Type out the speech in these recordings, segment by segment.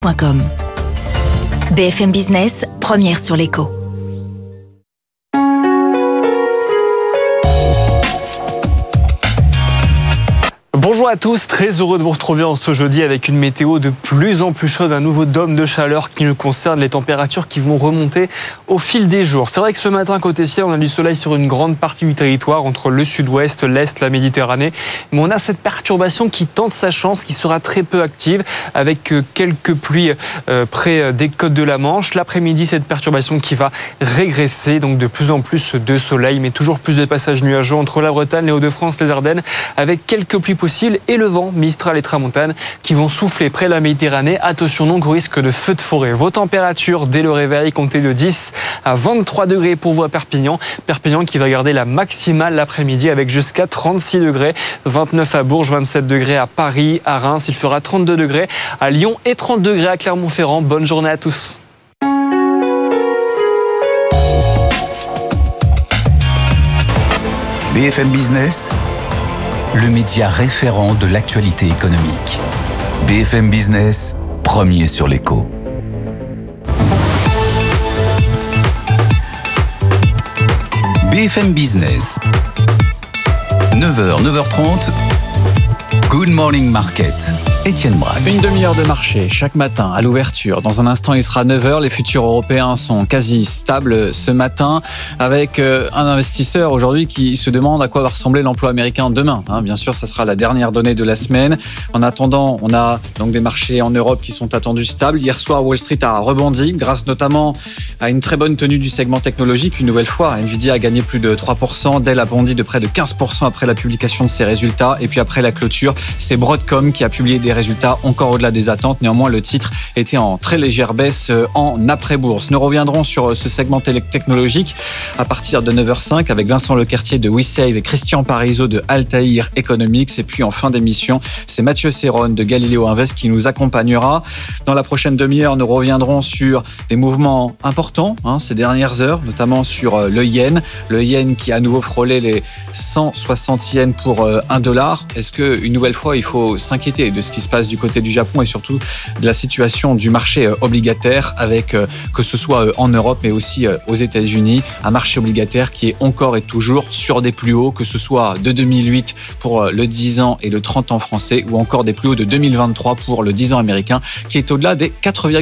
BFM Business, première sur l'écho. Bonjour à tous, très heureux de vous retrouver en ce jeudi avec une météo de plus en plus chaude, un nouveau dôme de chaleur qui nous concerne, les températures qui vont remonter au fil des jours. C'est vrai que ce matin, côté ciel, on a du soleil sur une grande partie du territoire, entre le sud-ouest, l'est, la Méditerranée. Mais on a cette perturbation qui tente sa chance, qui sera très peu active, avec quelques pluies près des côtes de la Manche. L'après-midi, cette perturbation qui va régresser, donc de plus en plus de soleil, mais toujours plus de passages nuageux entre la Bretagne, les Hauts-de-France, les Ardennes, avec quelques pluies possibles et le vent, Mistral et Tramontane, qui vont souffler près de la Méditerranée. Attention donc au risque de feux de forêt. Vos températures dès le réveil, comptez de 10 à 23 degrés pour vous à Perpignan. Perpignan qui va garder la maximale l'après-midi avec jusqu'à 36 degrés. 29 à Bourges, 27 degrés à Paris, à Reims. Il fera 32 degrés à Lyon et 30 degrés à Clermont-Ferrand. Bonne journée à tous. BFM Business, le média référent de l'actualité économique. BFM Business, premier sur l'écho. BFM Business, 9h, 9h30, Good Morning Market. Étienne Braque. Une demi-heure de marché chaque matin à l'ouverture. Dans un instant, il sera 9h. Les futurs européens sont quasi stables ce matin avec un investisseur aujourd'hui qui se demande à quoi va ressembler l'emploi américain demain. Bien sûr, ça sera la dernière donnée de la semaine. En attendant, on a donc des marchés en Europe qui sont attendus stables. Hier soir, Wall Street a rebondi grâce notamment à une très bonne tenue du segment technologique. Une nouvelle fois, Nvidia a gagné plus de 3%. Dell a bondi de près de 15% après la publication de ses résultats. Et puis après la clôture, c'est Broadcom qui a publié des résultats encore au-delà des attentes. Néanmoins, le titre était en très légère baisse en après-bourse. Nous reviendrons sur ce segment technologique à partir de 9h05 avec Vincent Lequertier de WeSave et Christian Parizeau de Altair Economics. Et puis en fin d'émission, c'est Mathieu Serron de Galileo Invest qui nous accompagnera. Dans la prochaine demi-heure, nous reviendrons sur des mouvements importants ces dernières heures, notamment sur le yen. Le yen qui a à nouveau frôlé les 160 yens pour $1. Est-ce qu'une nouvelle fois, il faut s'inquiéter de ce qui se passe du côté du Japon et surtout de la situation du marché obligataire avec, que ce soit en Europe mais aussi aux États-Unis, un marché obligataire qui est encore et toujours sur des plus hauts, que ce soit de 2008 pour le 10 ans et le 30 ans français ou encore des plus hauts de 2023 pour le 10 ans américain qui est au-delà des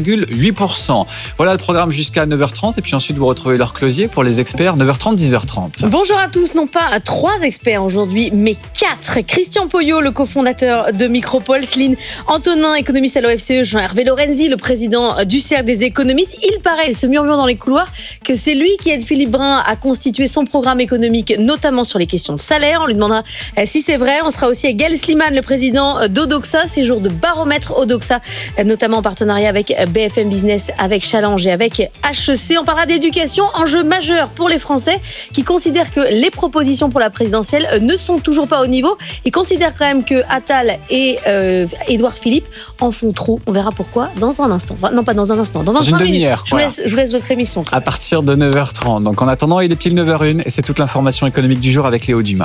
4,8%. Voilà le programme jusqu'à 9h30 et puis ensuite vous retrouvez Laure Closier pour les experts 9h30, 10h30. Bonjour à tous, non pas 3 experts aujourd'hui mais 4. Christian Poyot, le cofondateur de Micropole, Céline Antonin, économiste à l'OFCE, Jean-Hervé Lorenzi, le président du Cercle des économistes. Il paraît, il se murmure dans les couloirs, que c'est lui qui aide Philippe Brun à constituer son programme économique, notamment sur les questions de salaire. On lui demandera si c'est vrai. On sera aussi avec Gaël Sliman, le président d'Odoxa, séjour de baromètre Odoxa, notamment en partenariat avec BFM Business, avec Challenge et avec HEC. On parlera d'éducation, enjeu majeur pour les Français qui considèrent que les propositions pour la présidentielle ne sont toujours pas au niveau. Ils considèrent quand même que Attal et Édouard Philippe en font trop. On verra pourquoi dans un instant. Enfin, non, pas dans un instant. Dans 20 minutes. Je vous laisse votre émission. À partir de 9h30. Donc en attendant, il est pile 9h01 et c'est toute l'information économique du jour avec Léo Dumas.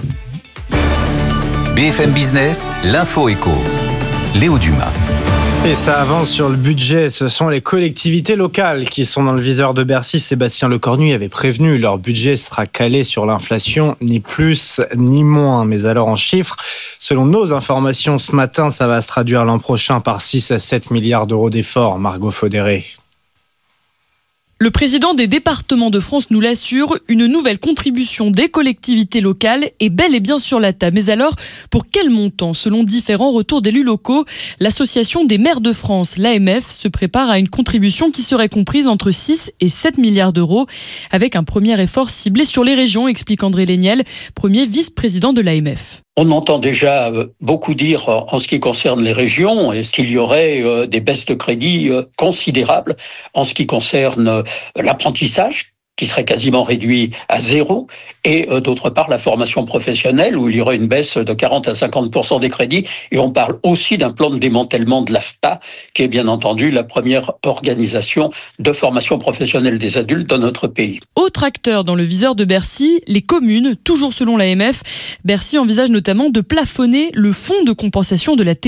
BFM Business, l'info éco. Léo Dumas. Et ça avance sur le budget. Ce sont les collectivités locales qui sont dans le viseur de Bercy. Sébastien Lecornu avait prévenu, leur budget sera calé sur l'inflation, ni plus ni moins. Mais alors en chiffres, selon nos informations ce matin, ça va se traduire l'an prochain par 6 à 7 milliards d'euros d'efforts. Margot Faudéré. Le président des départements de France nous l'assure, une nouvelle contribution des collectivités locales est bel et bien sur la table. Mais alors, pour quel montant? Selon différents retours d'élus locaux, l'association des maires de France, l'AMF, se prépare à une contribution qui serait comprise entre 6 et 7 milliards d'euros, avec un premier effort ciblé sur les régions, explique André Léniel, premier vice-président de l'AMF. On entend déjà beaucoup dire en ce qui concerne les régions qu'il y aurait des baisses de crédits considérables en ce qui concerne l'apprentissage, qui serait quasiment réduit à 0, et d'autre part la formation professionnelle où il y aurait une baisse de 40 à 50% des crédits. Et on parle aussi d'un plan de démantèlement de l'AFPA, qui est bien entendu la première organisation de formation professionnelle des adultes dans notre pays. Autre acteur dans le viseur de Bercy, les communes, toujours selon l'AMF. Bercy envisage notamment de plafonner le fonds de compensation de la TVA.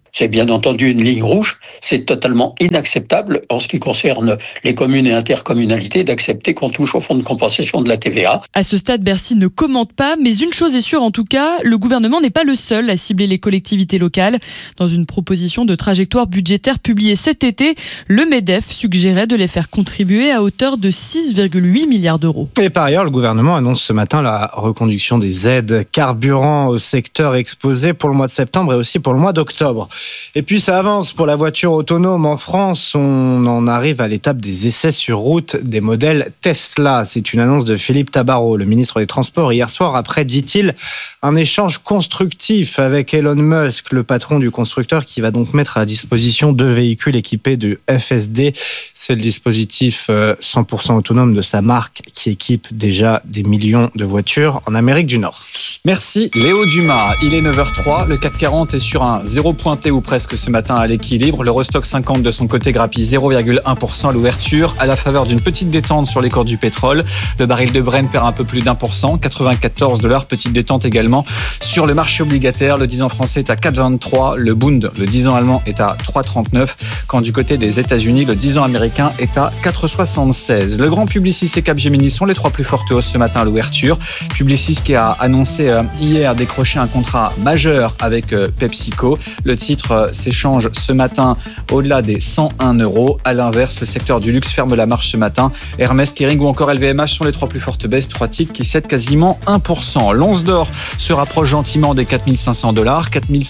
C'est bien entendu une ligne rouge. C'est totalement inacceptable en ce qui concerne les communes et intercommunalités d'accepter qu'on touche au fonds de compensation de la TVA. À ce stade, Bercy ne commente pas, mais une chose est sûre en tout cas, le gouvernement n'est pas le seul à cibler les collectivités locales. Dans une proposition de trajectoire budgétaire publiée cet été, le MEDEF suggérait de les faire contribuer à hauteur de 6,8 milliards d'euros. Et par ailleurs, le gouvernement annonce ce matin la reconduction des aides carburant au secteur exposé pour le mois de septembre et aussi pour le mois d'octobre. Et puis ça avance pour la voiture autonome en France. On en arrive à l'étape des essais sur route des modèles Tesla. C'est une annonce de Philippe Tabarot, le ministre des Transports, hier soir, après, dit-il, un échange constructif avec Elon Musk, le patron du constructeur, qui va donc mettre à disposition 2 véhicules équipés de FSD. C'est le dispositif 100% autonome de sa marque qui équipe déjà des millions de voitures en Amérique du Nord. Merci Léo Dumas. Il est 9h03. Le CAC 40 est sur un 0 pointé ou presque ce matin à l'équilibre. Le Eurostock 50 de son côté grappille 0,1% à l'ouverture à la faveur d'une petite détente sur les cours du pétrole. Le baril de Brent perd un peu plus d'1%, $94. Petite détente également sur le marché obligataire. Le 10 ans français est à 4,23. Le Bund, le 10 ans allemand, est à 3,39. Quand du côté des États-Unis, le 10 ans américain est à 4,76. Le grand Publicis et Capgemini sont les 3 plus fortes hausses ce matin à l'ouverture. Publicis qui a annoncé hier décrocher un contrat majeur avec PepsiCo. Le titre s'échange ce matin au-delà des 101 €. À l'inverse, le secteur du luxe ferme la marche ce matin. Hermès, Kering ou encore LVMH sont les 3 plus fortes baisses. 3 titres qui cèdent quasiment 1%. L'once d'or se rapproche gentiment des $4,500.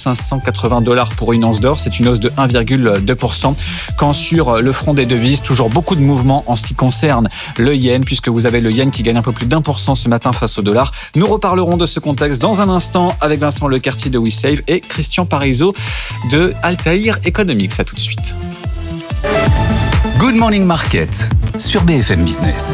$4,580 pour une once d'or. C'est une hausse de 1,2%. Quand sur le front des devises, toujours beaucoup de mouvements en ce qui concerne le yen, puisque vous avez le yen qui gagne un peu plus d'1% ce matin face au dollar. Nous reparlerons de ce contexte dans un instant avec Vincent Lecartier de WeSave et Christian Parizeau de Altaïr Economics. À tout de suite. Good Morning Market sur BFM Business.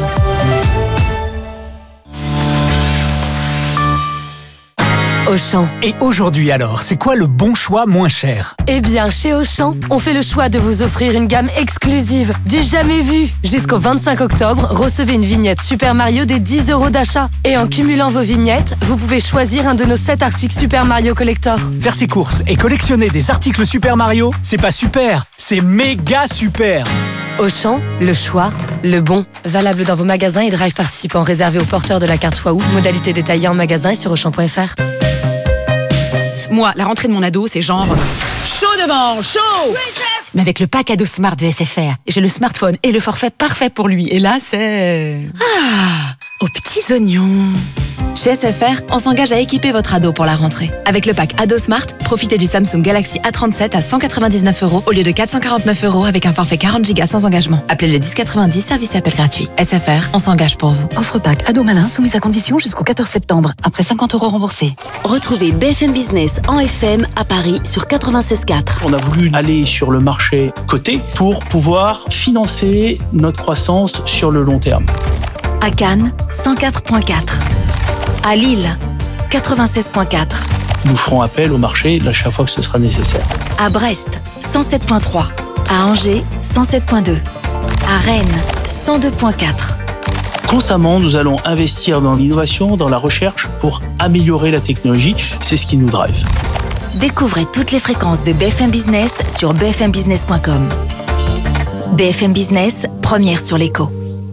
Auchan. Et aujourd'hui alors, c'est quoi le bon choix moins cher ? Eh bien, chez Auchan, on fait le choix de vous offrir une gamme exclusive, du jamais vu. Jusqu'au 25 octobre, recevez une vignette Super Mario des 10 € d'achat. Et en cumulant vos vignettes, vous pouvez choisir un de nos 7 articles Super Mario Collector. Faire ses courses et collectionner des articles Super Mario, c'est pas super, c'est méga super. Auchan, le choix, le bon. Valable dans vos magasins et drive participants réservés aux porteurs de la carte Waouh. Modalité détaillée en magasin et sur Auchan.fr. Moi, la rentrée de mon ado, c'est genre chaud devant, chaud. Mais avec le pack ado Smart de SFR, j'ai le smartphone et le forfait parfait pour lui. Et là, c'est aux petits oignons. Chez SFR, on s'engage à équiper votre ado pour la rentrée. Avec le pack Ado Smart, profitez du Samsung Galaxy A37 à 199 € au lieu de 449 € avec un forfait 40 Go sans engagement. Appelez le 1090, service appel gratuit. SFR, on s'engage pour vous. Offre pack Ado Malin soumise à condition jusqu'au 14 septembre. Après 50 € remboursés. Retrouvez BFM Business en FM à Paris sur 96.4. On a voulu aller sur le marché coté pour pouvoir financer notre croissance sur le long terme. À Cannes, 104.4. À Lille, 96.4. Nous ferons appel au marché à chaque fois que ce sera nécessaire. À Brest, 107.3. À Angers, 107.2. À Rennes, 102.4. Constamment, nous allons investir dans l'innovation, dans la recherche pour améliorer la technologie. C'est ce qui nous drive. Découvrez toutes les fréquences de BFM Business sur bfmbusiness.com. BFM Business, première sur l'écho.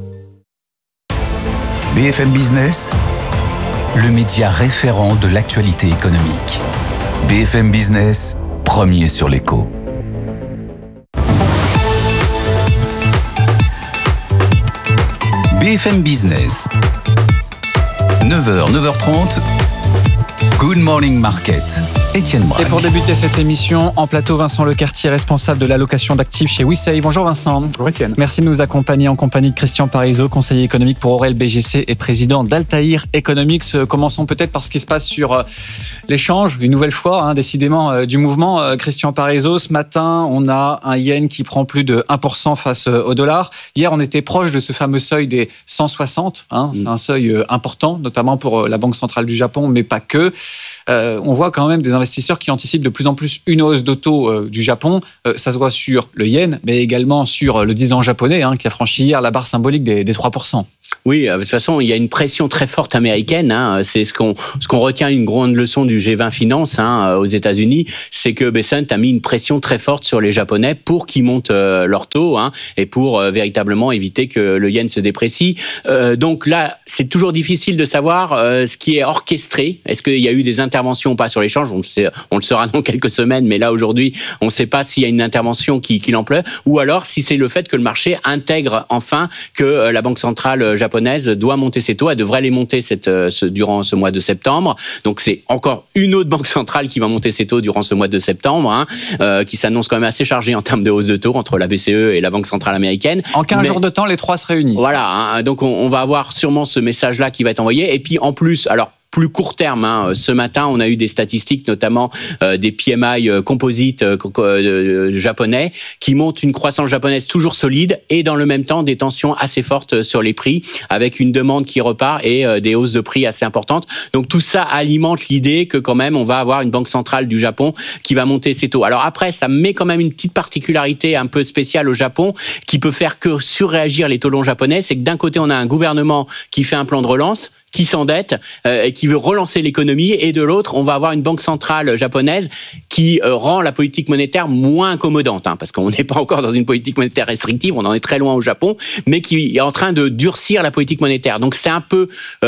BFM Business, le média référent de l'actualité économique. BFM Business, premier sur l'écho. BFM Business, 9h, 9h30, Good Morning Market. Étienne Braque. Et pour débuter cette émission, en plateau, Vincent Lecartier, responsable de l'allocation d'actifs chez WeSave. Bonjour Vincent. Bonjour Étienne. Merci de nous accompagner en compagnie de Christian Parizeau, conseiller économique pour Aurel BGC et président d'Altaïr Economics. Commençons peut-être par ce qui se passe sur l'échange, une nouvelle fois, décidément, du mouvement. Christian Parizeau, ce matin, on a un yen qui prend plus de 1% face au dollar. Hier, on était proche de ce fameux seuil des 160. C'est un seuil important, notamment pour la Banque centrale du Japon, mais pas que. On voit quand même des investisseurs qui anticipent de plus en plus une hausse de taux du Japon. Ça se voit sur le yen, mais également sur le 10 ans japonais, qui a franchi hier la barre symbolique des 3%. Oui, de toute façon, il y a une pression très forte américaine. C'est ce qu'on retient, une grande leçon du G20 Finance aux États-Unis, c'est que Bessent a mis une pression très forte sur les Japonais pour qu'ils montent leur taux et pour véritablement éviter que le yen se déprécie. Donc là, c'est toujours difficile de savoir ce qui est orchestré. Est-ce qu'il y a eu des interventions ou pas sur l'échange ? On le saura dans quelques semaines, mais là aujourd'hui, on ne sait pas s'il y a une intervention qui l'empleure, ou alors si c'est le fait que le marché intègre enfin que la Banque centrale japonaise doit monter ses taux. Elle devrait les monter durant ce mois de septembre. Donc c'est encore une autre banque centrale qui va monter ses taux durant ce mois de septembre, qui s'annonce quand même assez chargé en termes de hausse de taux entre la BCE et la Banque centrale américaine. En 15 jours de temps, les trois se réunissent. Voilà, donc on va avoir sûrement ce message-là qui va être envoyé. Et puis en plus, alors plus court terme, ce matin, on a eu des statistiques, notamment des PMI composites japonais, qui montrent une croissance japonaise toujours solide et dans le même temps des tensions assez fortes sur les prix, avec une demande qui repart et des hausses de prix assez importantes. Donc tout ça alimente l'idée que quand même on va avoir une banque centrale du Japon qui va monter ses taux. Alors après, ça met quand même une petite particularité un peu spéciale au Japon qui peut faire que surréagir les taux longs japonais. C'est que d'un côté, on a un gouvernement qui fait un plan de relance, qui s'endette et qui veut relancer l'économie, et de l'autre, on va avoir une banque centrale japonaise qui rend la politique monétaire moins incommodante, parce qu'on n'est pas encore dans une politique monétaire restrictive, on en est très loin au Japon, mais qui est en train de durcir la politique monétaire. Donc c'est un peu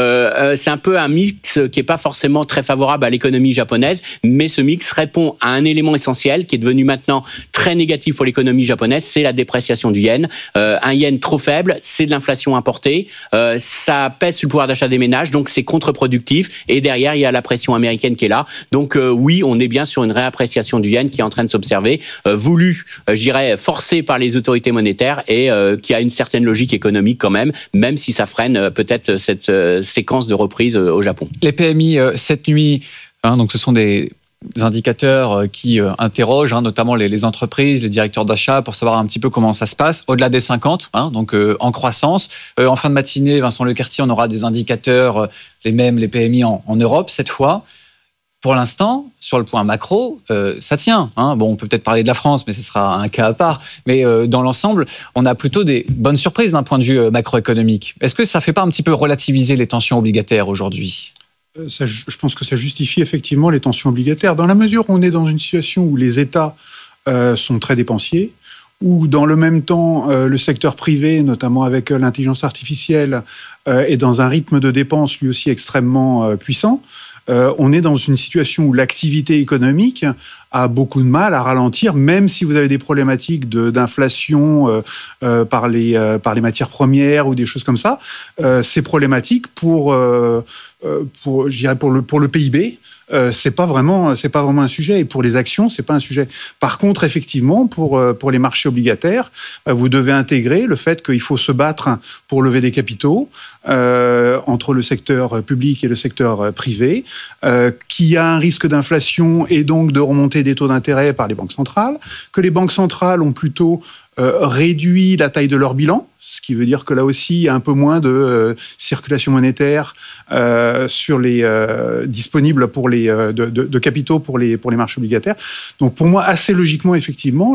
un mix qui est pas forcément très favorable à l'économie japonaise, mais ce mix répond à un élément essentiel qui est devenu maintenant très négatif pour l'économie japonaise, c'est la dépréciation du yen. Un yen trop faible, c'est de l'inflation importée, ça pèse sur le pouvoir d'achat des ménages, donc c'est contre-productif, et derrière il y a la pression américaine qui est là. Donc oui, on est bien sur une réappréciation du yen qui est en train de s'observer, voulue, je dirais, forcée par les autorités monétaires, et qui a une certaine logique économique quand même si ça freine peut-être cette séquence de reprise au Japon. Les PMI cette nuit, donc ce sont des indicateurs qui interrogent notamment les entreprises, les directeurs d'achat, pour savoir un petit peu comment ça se passe au-delà des 50, donc en croissance. En fin de matinée, Vincent Lequertier, on aura des indicateurs, les PMI en Europe cette fois. Pour l'instant, sur le point macro, ça tient. Bon, on peut peut-être parler de la France, mais ce sera un cas à part. Mais dans l'ensemble, on a plutôt des bonnes surprises d'un point de vue macroéconomique. Est-ce que ça ne fait pas un petit peu relativiser les tensions obligataires aujourd'hui ? Je pense que ça justifie effectivement les tensions obligataires, dans la mesure où on est dans une situation où les États sont très dépensiers, où dans le même temps, le secteur privé, notamment avec l'intelligence artificielle, est dans un rythme de dépenses lui aussi extrêmement puissant. On est dans une situation où l'activité économique a beaucoup de mal à ralentir, même si vous avez des problématiques d'inflation par les matières premières ou des choses comme ça. Ces problématiques pour le PIB, c'est pas vraiment un sujet, et pour les actions, c'est pas un sujet. Par contre, effectivement, pour les marchés obligataires, vous devez intégrer le fait qu'il faut se battre pour lever des capitaux entre le secteur public et le secteur privé, qu'il y a un risque d'inflation et donc de remontée des taux d'intérêt par les banques centrales, que les banques centrales ont plutôt réduit la taille de leur bilan, ce qui veut dire que là aussi, il y a un peu moins de circulation monétaire sur disponible pour de capitaux pour les marchés obligataires. Donc pour moi, assez logiquement, effectivement,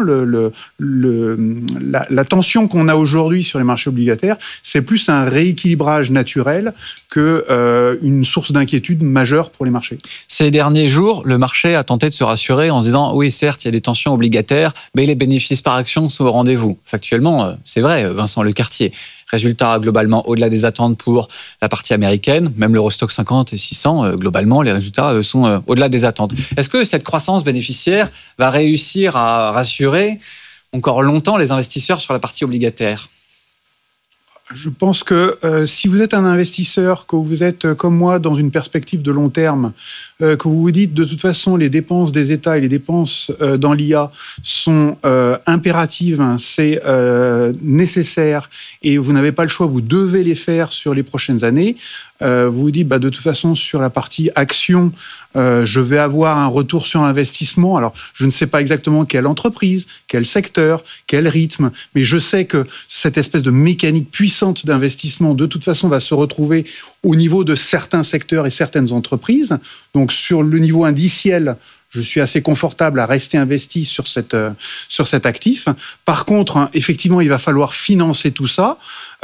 la tension qu'on a aujourd'hui sur les marchés obligataires, c'est plus un rééquilibrage naturel qu'une source d'inquiétude majeure pour les marchés. Ces derniers jours, le marché a tenté de se rassurer en se disant « Oui, certes, il y a des tensions obligataires, mais les bénéfices par action sont au rendez-vous. » Factuellement, c'est vrai, Vincent Lequertier. Résultat globalement au-delà des attentes pour la partie américaine, même l'Eurostock 50 et 600, globalement, les résultats sont au-delà des attentes. Est-ce que cette croissance bénéficiaire va réussir à rassurer encore longtemps les investisseurs sur la partie obligataire ? Je pense que si vous êtes un investisseur, que vous êtes comme moi dans une perspective de long terme, que vous vous dites de toute façon les dépenses des États et les dépenses dans l'IA sont impératives, c'est nécessaire et vous n'avez pas le choix, vous devez les faire sur les prochaines années. Vous vous dites de toute façon sur la partie action, je vais avoir un retour sur investissement. Alors je ne sais pas exactement quelle entreprise, quel secteur, quel rythme, mais je sais que cette espèce de mécanique puissante d'investissement de toute façon va se retrouver au niveau de certains secteurs et certaines entreprises. Donc sur le niveau indiciel, je suis assez confortable à rester investi sur cet actif. Par contre, effectivement, il va falloir financer tout ça,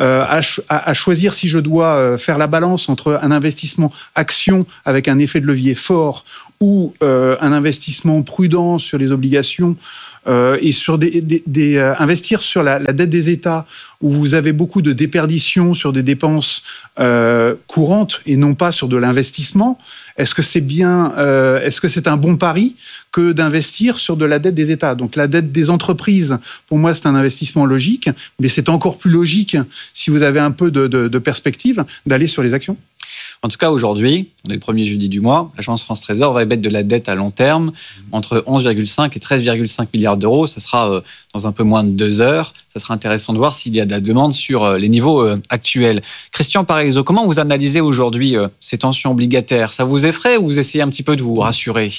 à choisir si je dois faire la balance entre un investissement action avec un effet de levier fort ou un investissement prudent sur les obligations et sur investir sur la dette des États où vous avez beaucoup de déperditions sur des dépenses courantes et non pas sur de l'investissement. Est-ce que c'est un bon pari que d'investir sur de la dette des États? Donc la dette des entreprises, pour moi, c'est un investissement logique, mais c'est encore plus logique, si vous avez un peu de perspective, d'aller sur les actions. En tout cas, aujourd'hui, on est le 1er jeudi du mois, l'agence France Trésor va émettre de la dette à long terme entre 11,5 et 13,5 milliards d'euros. Ça sera dans un peu moins de 2 heures. Ça sera intéressant de voir s'il y a de la demande sur les niveaux actuels. Christian Parizeau, comment vous analysez aujourd'hui ces tensions obligataires? Ça vous effraie ou vous essayez un petit peu de vous rassurer?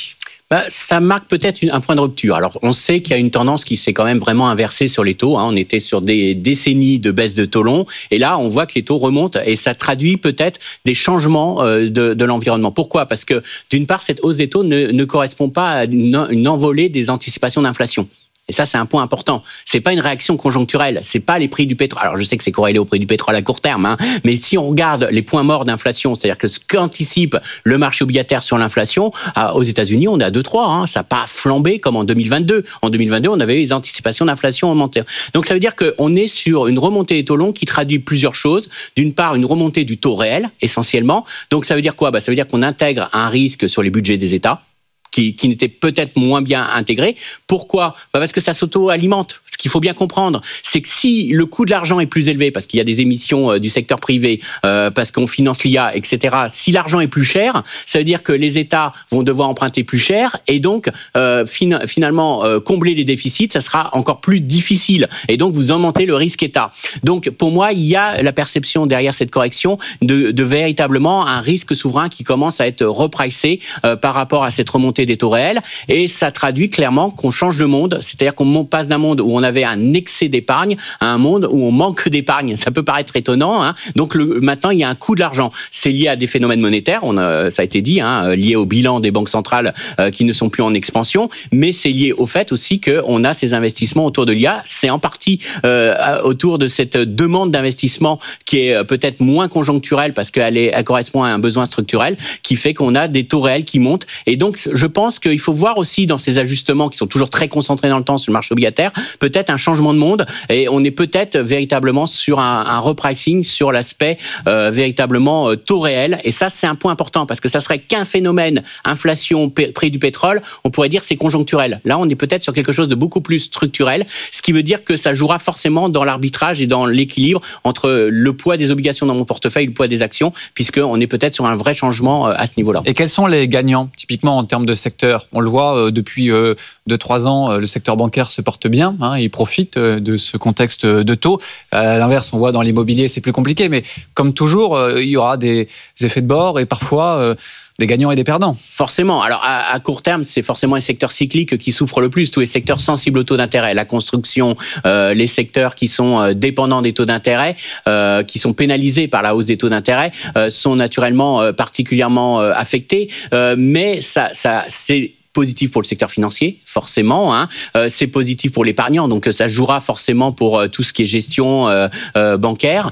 Ça marque peut-être un point de rupture. Alors, on sait qu'il y a une tendance qui s'est quand même vraiment inversée sur les taux. On était sur des décennies de baisse de taux longs. Et là, on voit que les taux remontent et ça traduit peut-être des changements de l'environnement. Pourquoi? Parce que, d'une part, cette hausse des taux ne correspond pas à une envolée des anticipations d'inflation. Et ça, c'est un point important. C'est pas une réaction conjoncturelle. C'est pas les prix du pétrole. Alors, je sais que c'est corrélé au prix du pétrole à court terme, mais si on regarde les points morts d'inflation, c'est-à-dire que ce qu'anticipe le marché obligataire sur l'inflation, aux États-Unis, on est à 2,3. Ça n'a pas flambé comme en 2022. En 2022, on avait les anticipations d'inflation augmentées. Donc, ça veut dire qu'on est sur une remontée des taux longs qui traduit plusieurs choses. D'une part, une remontée du taux réel, essentiellement. Donc, ça veut dire quoi? Ça veut dire qu'on intègre un risque sur les budgets des États, qui n'était peut-être moins bien intégré. Pourquoi? Parce que ça s'auto-alimente. Ce qu'il faut bien comprendre, c'est que si le coût de l'argent est plus élevé, parce qu'il y a des émissions du secteur privé, parce qu'on finance l'IA, etc., si l'argent est plus cher, ça veut dire que les États vont devoir emprunter plus cher, et donc finalement combler les déficits, ça sera encore plus difficile, et donc vous augmentez le risque État. Donc pour moi, il y a la perception derrière cette correction de véritablement un risque souverain qui commence à être repricé par rapport à cette remontée des taux réels, et ça traduit clairement qu'on change de monde, c'est-à-dire qu'on passe d'un monde où on avait un excès d'épargne à un monde où on manque d'épargne. Ça peut paraître étonnant, Donc maintenant, il y a un coût de l'argent. C'est lié à des phénomènes monétaires, ça a été dit, lié au bilan des banques centrales qui ne sont plus en expansion, mais c'est lié au fait aussi qu'on a ces investissements autour de l'IA. C'est en partie autour de cette demande d'investissement qui est peut-être moins conjoncturelle parce qu'elle correspond à un besoin structurel qui fait qu'on a des taux réels qui montent. Et donc, je pense qu'il faut voir aussi dans ces ajustements qui sont toujours très concentrés dans le temps sur le marché obligataire, peut-être un changement de monde, et on est peut-être véritablement sur un repricing sur l'aspect véritablement taux réel, et ça c'est un point important parce que ça serait qu'un phénomène inflation, prix du pétrole, on pourrait dire c'est conjoncturel. Là on est peut-être sur quelque chose de beaucoup plus structurel, ce qui veut dire que ça jouera forcément dans l'arbitrage et dans l'équilibre entre le poids des obligations dans mon portefeuille et le poids des actions, puisqu'on est peut-être sur un vrai changement à ce niveau-là. Et quels sont les gagnants typiquement en termes de secteur? On le voit depuis 2-3 ans, le secteur bancaire se porte bien, il profite de ce contexte de taux. À l'inverse, on voit dans l'immobilier, c'est plus compliqué, mais comme toujours, il y aura des effets de bord et parfois des gagnants et des perdants. Forcément. Alors, à court terme, c'est forcément les secteurs cycliques qui souffrent le plus. Tous les secteurs sensibles aux taux d'intérêt, la construction, les secteurs qui sont dépendants des taux d'intérêt, qui sont pénalisés par la hausse des taux d'intérêt, sont naturellement particulièrement affectés. Mais ça c'est positif pour le secteur financier, forcément. C'est positif pour l'épargnant, donc ça jouera forcément pour tout ce qui est gestion bancaire.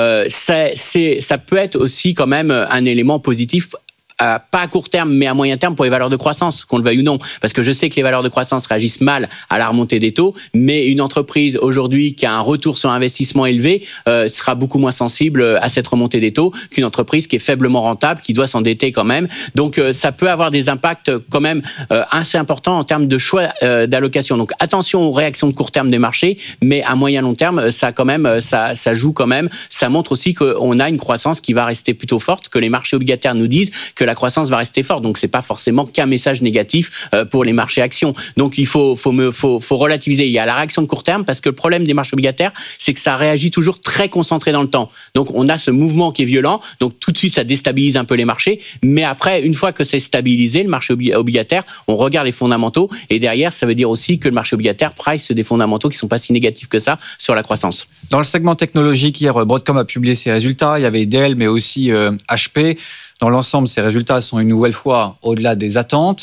Ça peut être aussi quand même un élément positif. Pas à court terme, mais à moyen terme pour les valeurs de croissance, qu'on le veuille ou non. Parce que je sais que les valeurs de croissance réagissent mal à la remontée des taux, mais une entreprise aujourd'hui qui a un retour sur investissement élevé sera beaucoup moins sensible à cette remontée des taux qu'une entreprise qui est faiblement rentable, qui doit s'endetter quand même. Donc ça peut avoir des impacts quand même assez importants en termes de choix d'allocation. Donc attention aux réactions de court terme des marchés, mais à moyen long terme, ça joue quand même. Ça montre aussi qu'on a une croissance qui va rester plutôt forte, que les marchés obligataires nous disent que la croissance va rester forte. Donc, c'est pas forcément qu'un message négatif pour les marchés actions. Donc, il faut relativiser. Il y a la réaction de court terme parce que le problème des marchés obligataires, c'est que ça réagit toujours très concentré dans le temps. Donc, on a ce mouvement qui est violent. Donc, tout de suite, ça déstabilise un peu les marchés. Mais après, une fois que c'est stabilisé, le marché obligataire, on regarde les fondamentaux. Et derrière, ça veut dire aussi que le marché obligataire price des fondamentaux qui sont pas si négatifs que ça sur la croissance. Dans le segment technologique, hier, Broadcom a publié ses résultats. Il y avait Dell, mais aussi HP. Dans l'ensemble, ces résultats sont une nouvelle fois au-delà des attentes.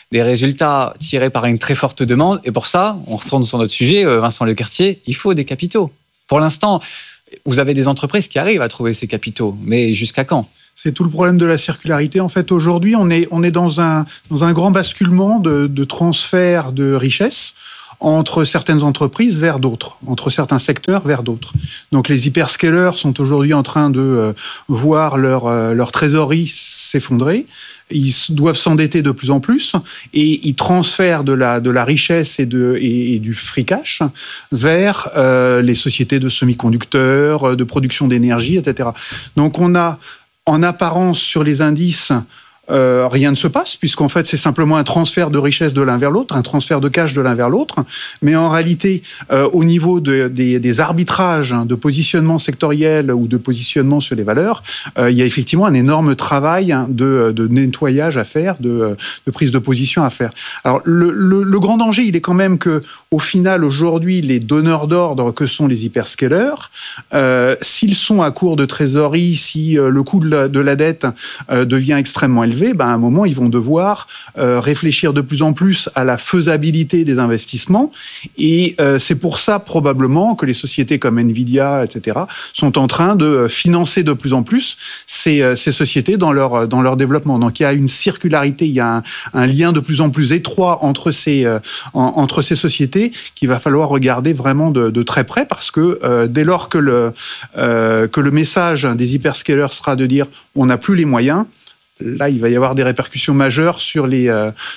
des résultats tirés par une très forte demande. Et pour ça, on retourne sur notre sujet, Vincent Lequertier, il faut des capitaux. Pour l'instant, vous avez des entreprises qui arrivent à trouver ces capitaux, mais jusqu'à quand ? C'est tout le problème de la circularité. En fait, aujourd'hui, on est dans un grand basculement de transfert de richesses entre certaines entreprises vers d'autres, entre certains secteurs vers d'autres. Donc les hyperscalers sont aujourd'hui en train de voir leur trésorerie s'effondrer. Ils doivent s'endetter de plus en plus et ils transfèrent de la richesse et du free cash vers les sociétés de semi-conducteurs, de production d'énergie, etc. Donc on a en apparence sur les indices, rien ne se passe, puisqu'en fait, c'est simplement un transfert de richesse de l'un vers l'autre, un transfert de cash de l'un vers l'autre. Mais en réalité, au niveau des arbitrages de positionnement sectoriel ou de positionnement sur les valeurs, il y a effectivement un énorme travail de nettoyage à faire, de prise de position à faire. Alors, le grand danger, il est quand même que, au final, aujourd'hui, les donneurs d'ordre que sont les hyperscalers, s'ils sont à court de trésorerie, si le coût de la dette devient extrêmement élevé, à un moment, ils vont devoir réfléchir de plus en plus à la faisabilité des investissements. Et c'est pour ça, probablement, que les sociétés comme Nvidia, etc., sont en train de financer de plus en plus ces sociétés dans leur développement. Donc, il y a une circularité, il y a un lien de plus en plus étroit entre ces sociétés qu'il va falloir regarder vraiment de très près, parce que dès lors que le message des hyperscalers sera de dire « on n'a plus les moyens », là, il va y avoir des répercussions majeures sur les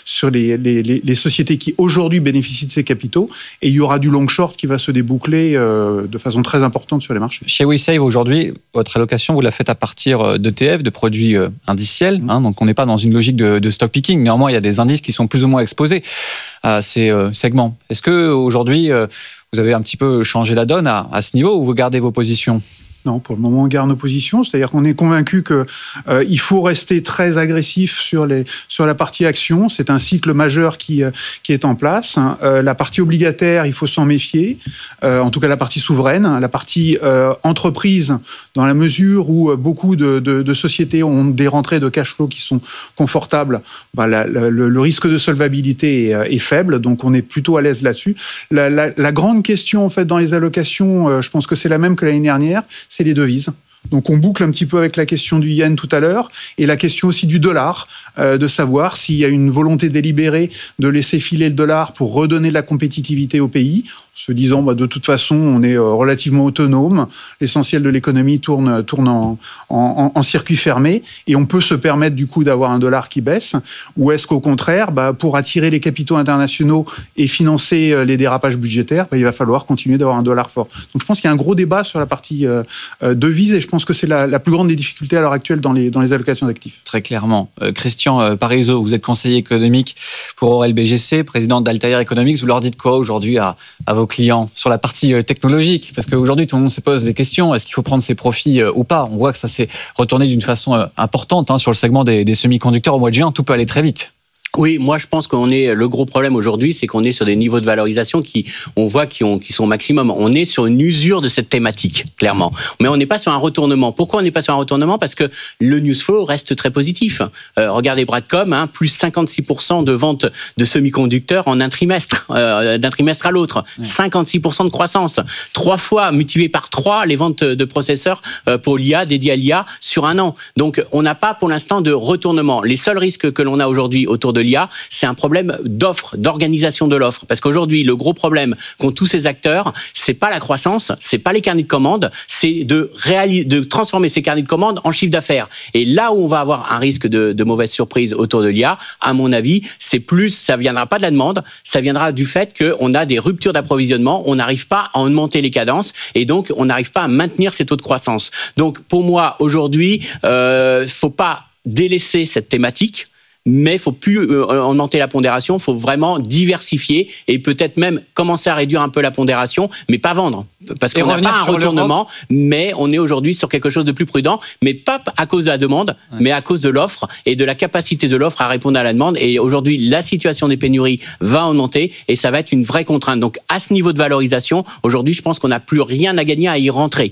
sociétés qui aujourd'hui bénéficient de ces capitaux, et il y aura du long short qui va se déboucler de façon très importante sur les marchés. Chez WeSave, aujourd'hui, votre allocation, vous la faites à partir d'ETF, de produits indiciels, donc on n'est pas dans une logique de stock picking. Néanmoins, il y a des indices qui sont plus ou moins exposés à ces segments. Est-ce que aujourd'hui, vous avez un petit peu changé la donne à ce niveau, ou vous gardez vos positions ? Non, pour le moment, on garde nos positions. C'est-à-dire qu'on est convaincu que il faut rester très agressif sur la partie action. C'est un cycle majeur qui est en place. La partie obligataire, il faut s'en méfier. En tout cas, la partie souveraine, la partie entreprise, dans la mesure où beaucoup de sociétés ont des rentrées de cash flow qui sont confortables, le risque de solvabilité est faible. Donc, on est plutôt à l'aise là-dessus. La grande question, en fait, dans les allocations, je pense que c'est la même que l'année dernière, c'est les devises. Donc on boucle un petit peu avec la question du yen tout à l'heure et la question aussi du dollar, de savoir s'il y a une volonté délibérée de laisser filer le dollar pour redonner de la compétitivité au pays, se disant de toute façon on est relativement autonome, l'essentiel de l'économie tourne en circuit fermé et on peut se permettre du coup d'avoir un dollar qui baisse, ou est-ce qu'au contraire, pour attirer les capitaux internationaux et financer les dérapages budgétaires, il va falloir continuer d'avoir un dollar fort. Donc je pense qu'il y a un gros débat sur la partie devise et je pense que c'est la plus grande des difficultés à l'heure actuelle dans les allocations d'actifs. Très clairement. Christian Parizeau, vous êtes conseiller économique pour Aurel BGC, président d'Altair Economics. Vous leur dites quoi aujourd'hui à vos clients sur la partie technologique? Parce qu'aujourd'hui, tout le monde se pose des questions. Est-ce qu'il faut prendre ses profits ou pas? On voit que ça s'est retourné d'une façon importante sur le segment des semi-conducteurs au mois de juin. Tout peut aller très vite. Oui, moi je pense le gros problème aujourd'hui, c'est qu'on est sur des niveaux de valorisation qui sont au maximum. On est sur une usure de cette thématique, clairement. Mais on n'est pas sur un retournement. Pourquoi on n'est pas sur un retournement? Parce que le news flow reste très positif. Regardez Broadcom, plus 56% de ventes de semi-conducteurs en un trimestre, d'un trimestre à l'autre. 56% de croissance. 3 fois multiplié par 3 les ventes de processeurs pour l'IA, dédiés à l'IA, sur un an. Donc on n'a pas pour l'instant de retournement. Les seuls risques que l'on a aujourd'hui autour de l'IA, c'est un problème d'offre, d'organisation de l'offre. Parce qu'aujourd'hui, le gros problème qu'ont tous ces acteurs, c'est pas la croissance, c'est pas les carnets de commandes, c'est de transformer ces carnets de commandes en chiffre d'affaires. Et là où on va avoir un risque de mauvaise surprise autour de l'IA, à mon avis, ça viendra pas de la demande, ça viendra du fait qu'on a des ruptures d'approvisionnement, on n'arrive pas à augmenter les cadences et donc on n'arrive pas à maintenir ces taux de croissance. Donc pour moi, aujourd'hui, faut pas délaisser cette thématique. Mais il ne faut plus augmenter la pondération, il faut vraiment diversifier et peut-être même commencer à réduire un peu la pondération, mais pas vendre. Parce qu'on n'a pas un retournement, mais on est aujourd'hui sur quelque chose de plus prudent, mais pas à cause de la demande, mais à cause de l'offre et de la capacité de l'offre à répondre à la demande. Et aujourd'hui, la situation des pénuries va augmenter et ça va être une vraie contrainte. Donc à ce niveau de valorisation, aujourd'hui, je pense qu'on n'a plus rien à gagner à y rentrer.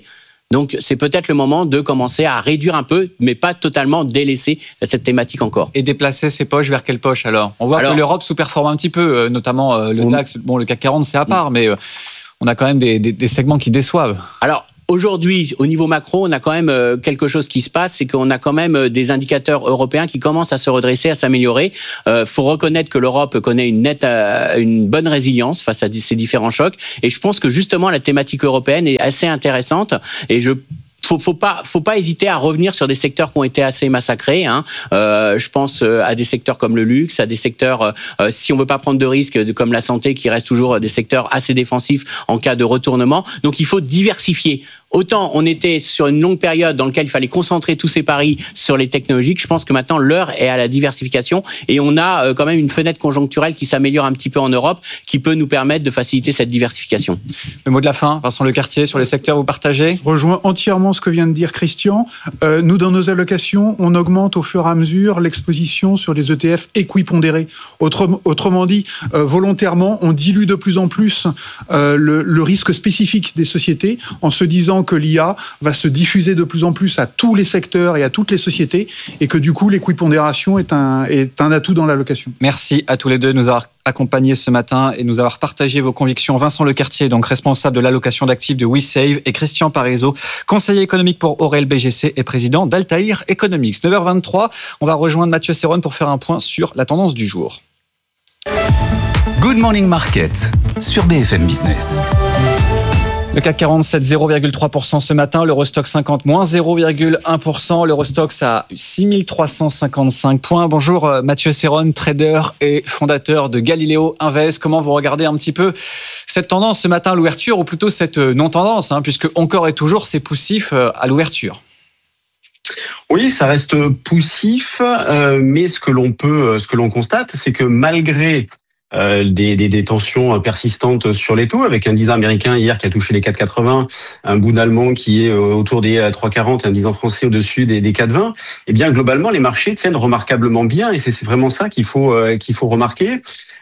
Donc c'est peut-être le moment de commencer à réduire un peu, mais pas totalement délaisser cette thématique encore. Et déplacer ses poches vers quelle poche alors ? On voit que l'Europe sous-performe un petit peu, notamment le DAX. Bon, le CAC 40 c'est à part, mais on a quand même des segments qui déçoivent. Alors, aujourd'hui, au niveau macro, on a quand même quelque chose qui se passe, c'est qu'on a quand même des indicateurs européens qui commencent à se redresser, à s'améliorer. Faut reconnaître que l'Europe connaît une bonne résilience face à ces différents chocs. Et je pense que justement, la thématique européenne est assez intéressante. Et faut pas hésiter à revenir sur des secteurs qui ont été assez massacrés. Je pense à des secteurs comme le luxe, à des secteurs, si on veut pas prendre de risques, comme la santé, qui reste toujours des secteurs assez défensifs en cas de retournement. Donc il faut diversifier. Autant on était sur une longue période dans laquelle il fallait concentrer tous ces paris sur les technologiques. Je pense que maintenant l'heure est à la diversification et on a quand même une fenêtre conjoncturelle qui s'améliore un petit peu en Europe, qui peut nous permettre de faciliter cette diversification. Le mot de la fin, Vincent Lecartier, sur les secteurs vous partagez ? Je rejoins entièrement ce que vient de dire Christian. Nous, dans nos allocations, on augmente au fur et à mesure l'exposition sur les ETF équipondérés. Autrement dit, volontairement, on dilue de plus en plus le risque spécifique des sociétés en se disant que l'IA va se diffuser de plus en plus à tous les secteurs et à toutes les sociétés et que du coup, l'équipondération est un atout dans l'allocation. Merci à tous les deux de nous avoir accompagnés ce matin et nous avoir partagé vos convictions. Vincent Lecartier, donc responsable de l'allocation d'actifs de WeSave, et Christian Parizeau, conseiller économique pour Aurel BGC et président d'Altair Economics. 9h23, on va rejoindre Mathieu Serron pour faire un point sur la tendance du jour. Good Morning Market sur BFM Business. Le CAC 47, 0,3% ce matin. L'Eurostoxx 50, moins 0,1%. L'Eurostoxx à 6355 points. Bonjour Mathieu Serron, trader et fondateur de Galileo Invest. Comment vous regardez un petit peu cette tendance ce matin à l'ouverture, ou plutôt cette non-tendance, puisque encore et toujours c'est poussif à l'ouverture? Oui, ça reste poussif, mais ce que l'on constate, c'est que malgré des tensions persistantes sur les taux, avec un 10 ans américain hier qui a touché les 4,80, un Bund allemand qui est autour des 3,40, un 10 ans français au-dessus des 4,20. Eh bien, globalement, les marchés tiennent remarquablement bien, et c'est vraiment ça qu'il faut remarquer.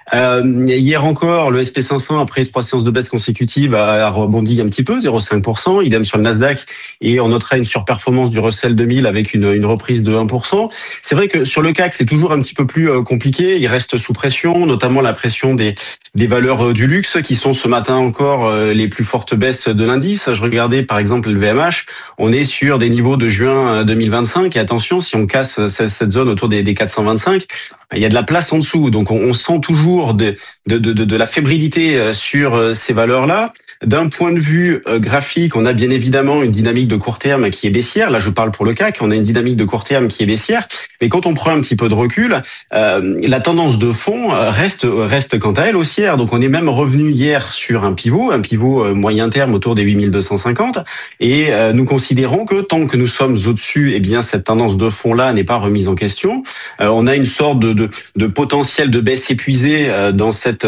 Hier encore, le SP500, après 3 séances de baisse consécutives, a rebondi un petit peu, 0,5%. Idem sur le Nasdaq, et on notera une surperformance du Russell 2000 avec une reprise de 1%. C'est vrai que sur le CAC, c'est toujours un petit peu plus compliqué. Il reste sous pression, notamment la pression des valeurs du luxe, qui sont ce matin encore les plus fortes baisses de l'indice. Je regardais par exemple le VMH, on est sur des niveaux de juin 2025, et attention, si on casse cette zone autour des 425, il y a de la place en dessous. Donc on sent toujours de la fébrilité sur ces valeurs-là. D'un point de vue graphique, on a bien évidemment une dynamique de court terme qui est baissière. Là, je parle pour le CAC, on a une dynamique de court terme qui est baissière. Mais quand on prend un petit peu de recul, la tendance de fond reste quant à elle haussière. Donc on est même revenu hier sur un pivot moyen terme autour des 8250. Et nous considérons que tant que nous sommes au-dessus, eh bien cette tendance de fond-là n'est pas remise en question. On a une sorte de potentiel de baisse épuisé dans cette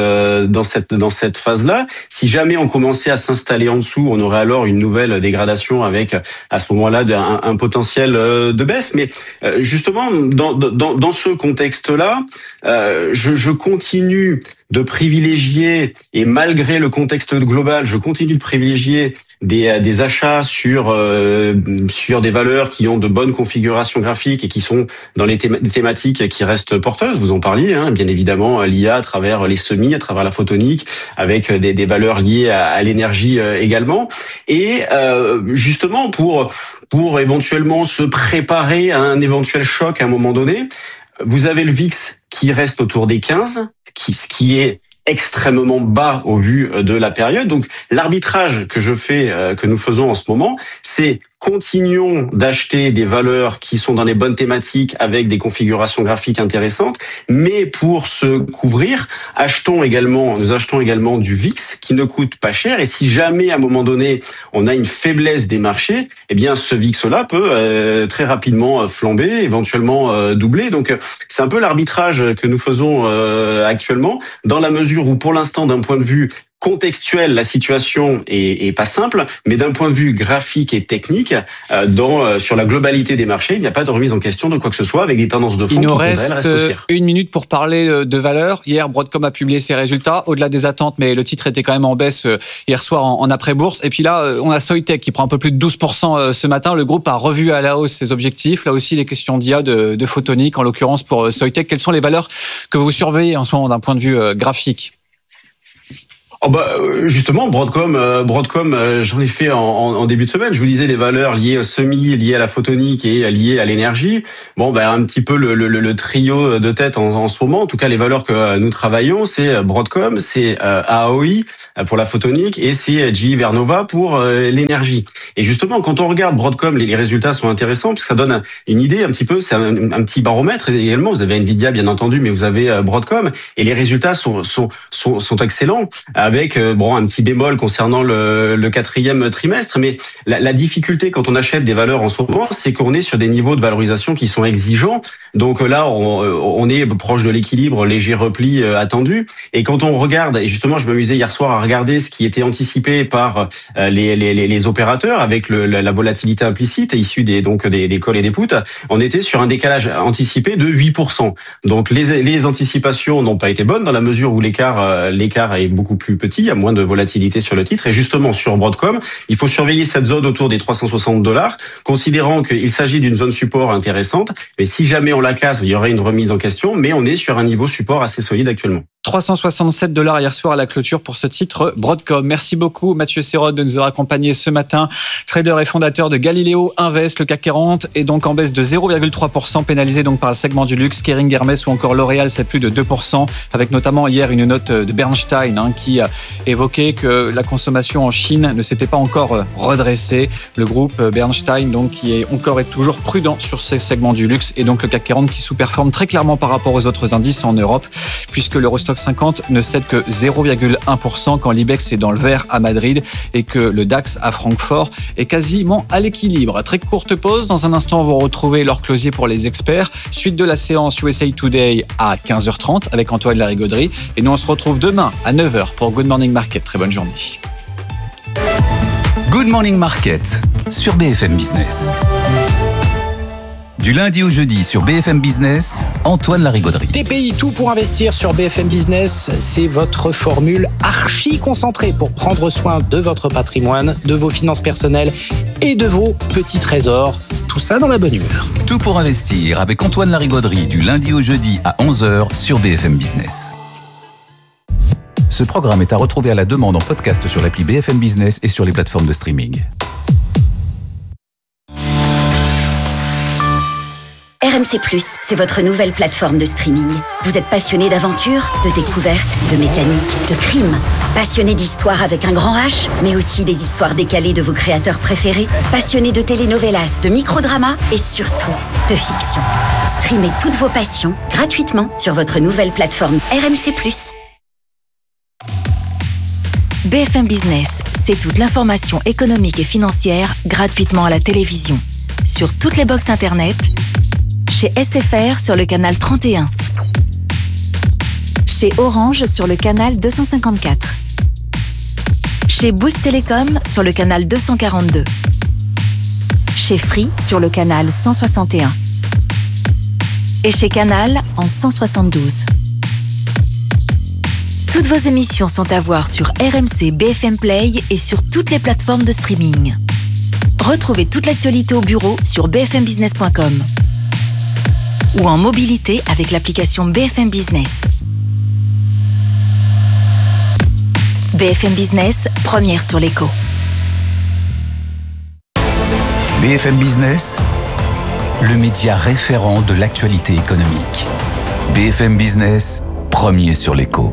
phase-là. Si jamais on commence à s'installer en dessous, on aurait alors une nouvelle dégradation avec à ce moment-là un potentiel de baisse. Mais justement, dans ce contexte-là, je continue de privilégier, et malgré le contexte global, je continue de privilégier des achats sur des valeurs qui ont de bonnes configurations graphiques et qui sont dans des thématiques qui restent porteuses. Vous en parliez, bien évidemment, l'IA à travers les semis, à travers la photonique, avec des valeurs liées à l'énergie également. Et justement pour éventuellement se préparer à un éventuel choc à un moment donné, vous avez le VIX qui reste autour des 15, ce qui est extrêmement bas au vu de la période. Donc l'arbitrage que nous faisons en ce moment, c'est continuons d'acheter des valeurs qui sont dans les bonnes thématiques avec des configurations graphiques intéressantes, mais pour se couvrir, nous achetons également du VIX qui ne coûte pas cher. Et si jamais à un moment donné on a une faiblesse des marchés, eh bien ce VIX-là peut très rapidement flamber, éventuellement doubler. Donc c'est un peu l'arbitrage que nous faisons actuellement, dans la mesure où pour l'instant, d'un point de vue contextuel, la situation est pas simple, mais d'un point de vue graphique et technique, sur la globalité des marchés, il n'y a pas de remise en question de quoi que ce soit, avec des tendances de fond qui restent haussières. Une minute pour parler de valeur. Hier, Broadcom a publié ses résultats, au-delà des attentes, mais le titre était quand même en baisse hier soir en après-bourse. Et puis là, on a Soitec qui prend un peu plus de 12% ce matin. Le groupe a revu à la hausse ses objectifs. Là aussi, les questions d'IA, de photonique, en l'occurrence pour Soitec. Quelles sont les valeurs que vous surveillez en ce moment d'un point de vue graphique ? Justement, Broadcom, j'en ai fait en début de semaine. Je vous disais des valeurs liées au semi, liées à la photonique et liées à l'énergie. Un petit peu le trio de tête en ce moment. En tout cas, les valeurs que nous travaillons, c'est Broadcom, c'est AOI pour la photonique et c'est GE Vernova pour l'énergie. Et justement, quand on regarde Broadcom, les résultats sont intéressants parce que ça donne une idée un petit peu. C'est un petit baromètre également. Vous avez Nvidia, bien entendu, mais vous avez Broadcom et les résultats sont excellents. Avec un petit bémol concernant le quatrième trimestre, mais la difficulté quand on achète des valeurs en ce moment, c'est qu'on est sur des niveaux de valorisation qui sont exigeants. Donc là, on est proche de l'équilibre, léger repli attendu. Et quand on regarde, et justement, je m'amusais hier soir à regarder ce qui était anticipé par les opérateurs avec la volatilité implicite issue des calls et des puts, on était sur un décalage anticipé de 8%. Donc les anticipations n'ont pas été bonnes dans la mesure où l'écart est beaucoup plus petit, il y a moins de volatilité sur le titre. Et justement, sur Broadcom, il faut surveiller cette zone autour des $360, considérant qu'il s'agit d'une zone support intéressante. Mais si jamais on la casse, il y aurait une remise en question, mais on est sur un niveau support assez solide actuellement. $367 hier soir à la clôture pour ce titre Broadcom. Merci beaucoup Mathieu Serrote de nous avoir accompagnés ce matin. Trader et fondateur de Galileo Invest, le CAC 40 est donc en baisse de 0,3%, pénalisé donc par le segment du luxe. Kering, Hermès ou encore L'Oréal, c'est plus de 2%, avec notamment hier une note de Bernstein qui a évoqué que la consommation en Chine ne s'était pas encore redressée. Le groupe Bernstein donc qui est encore et toujours prudent sur ces segments du luxe et donc le CAC 40 qui sous-performe très clairement par rapport aux autres indices en Europe, puisque l'Eurostoxx 50 ne cède que 0,1% quand l'Ibex est dans le vert à Madrid et que le DAX à Francfort est quasiment à l'équilibre. Très courte pause. Dans un instant, vous retrouvez Laure Closier pour les experts. Suite de la séance USA Today à 15h30 avec Antoine Larigauderie. Et nous, on se retrouve demain à 9h pour Good Morning Market. Très bonne journée. Good Morning Market sur BFM Business. Du lundi au jeudi sur BFM Business, Antoine Larigauderie. TPI, tout pour investir sur BFM Business, c'est votre formule archi concentrée pour prendre soin de votre patrimoine, de vos finances personnelles et de vos petits trésors. Tout ça dans la bonne humeur. Tout pour investir avec Antoine Larigauderie du lundi au jeudi à 11h sur BFM Business. Ce programme est à retrouver à la demande en podcast sur l'appli BFM Business et sur les plateformes de streaming. RMC+, c'est votre nouvelle plateforme de streaming. Vous êtes passionné d'aventure, de découverte, de mécanique, de crime. Passionné d'histoire avec un grand H, mais aussi des histoires décalées de vos créateurs préférés. Passionné de telenovelas, de microdramas et surtout de fiction. Streamez toutes vos passions gratuitement sur votre nouvelle plateforme RMC+. BFM Business, c'est toute l'information économique et financière gratuitement à la télévision. Sur toutes les box internet, chez SFR sur le canal 31, chez Orange sur le canal 254, chez Bouygues Télécom sur le canal 242, chez Free sur le canal 161 et chez Canal en 172. Toutes vos émissions sont à voir sur RMC BFM Play et sur toutes les plateformes de streaming. Retrouvez toute l'actualité au bureau sur bfmbusiness.com ou en mobilité avec l'application BFM Business. BFM Business, première sur l'écho. BFM Business, le média référent de l'actualité économique. BFM Business, premier sur l'écho.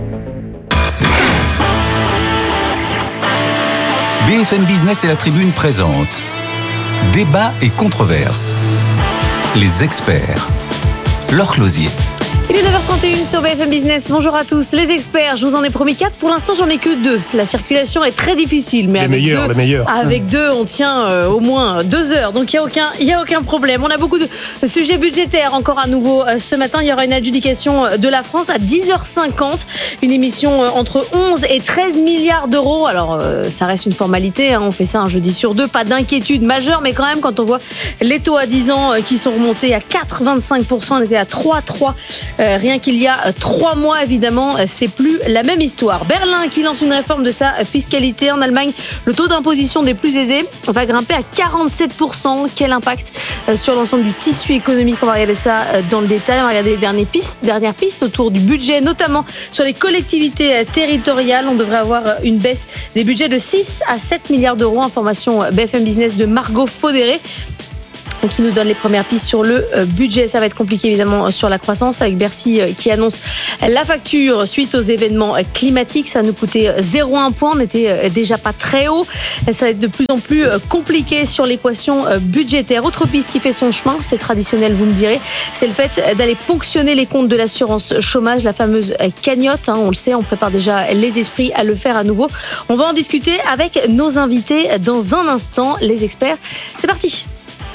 BFM Business et la Tribune présentent Débat et controverses. Les experts. Laure Closier. Il est 9h30 7h51 sur BFM Business. Bonjour à tous. Les experts, je vous en ai promis 4. Pour l'instant, j'en ai que 2. La circulation est très difficile. Mais les meilleurs. Avec 2, on tient au moins 2 heures. Donc, il n'y a aucun problème. On a beaucoup de sujets budgétaires encore à nouveau ce matin. Il y aura une adjudication de la France à 10h50. Une émission entre 11 et 13 milliards d'euros. Alors, ça reste une formalité. On fait ça un jeudi sur 2. Pas d'inquiétude majeure. Mais quand même, quand on voit les taux à 10 ans qui sont remontés à 4,25%, on était à 3,3%. Rien qu'il y a 3 mois, évidemment, c'est plus la même histoire. Berlin qui lance une réforme de sa fiscalité. En Allemagne, le taux d'imposition des plus aisés va grimper à 47%. Quel impact sur l'ensemble du tissu économique? On va regarder ça dans le détail. On va regarder les dernières pistes autour du budget, notamment sur les collectivités territoriales. On devrait avoir une baisse des budgets de 6 à 7 milliards d'euros. Information BFM Business de Margot Faudéré, qui nous donne les premières pistes sur le budget. Ça va être compliqué évidemment sur la croissance, avec Bercy qui annonce la facture suite aux événements climatiques. Ça nous coûtait 0,1 point, on n'était déjà pas très haut. Ça va être de plus en plus compliqué sur l'équation budgétaire. Autre piste qui fait son chemin, c'est traditionnel, vous me direz, c'est le fait d'aller ponctionner les comptes de l'assurance chômage, la fameuse cagnotte. On le sait, on prépare déjà les esprits à le faire à nouveau. On va en discuter avec nos invités dans un instant, les experts. C'est parti.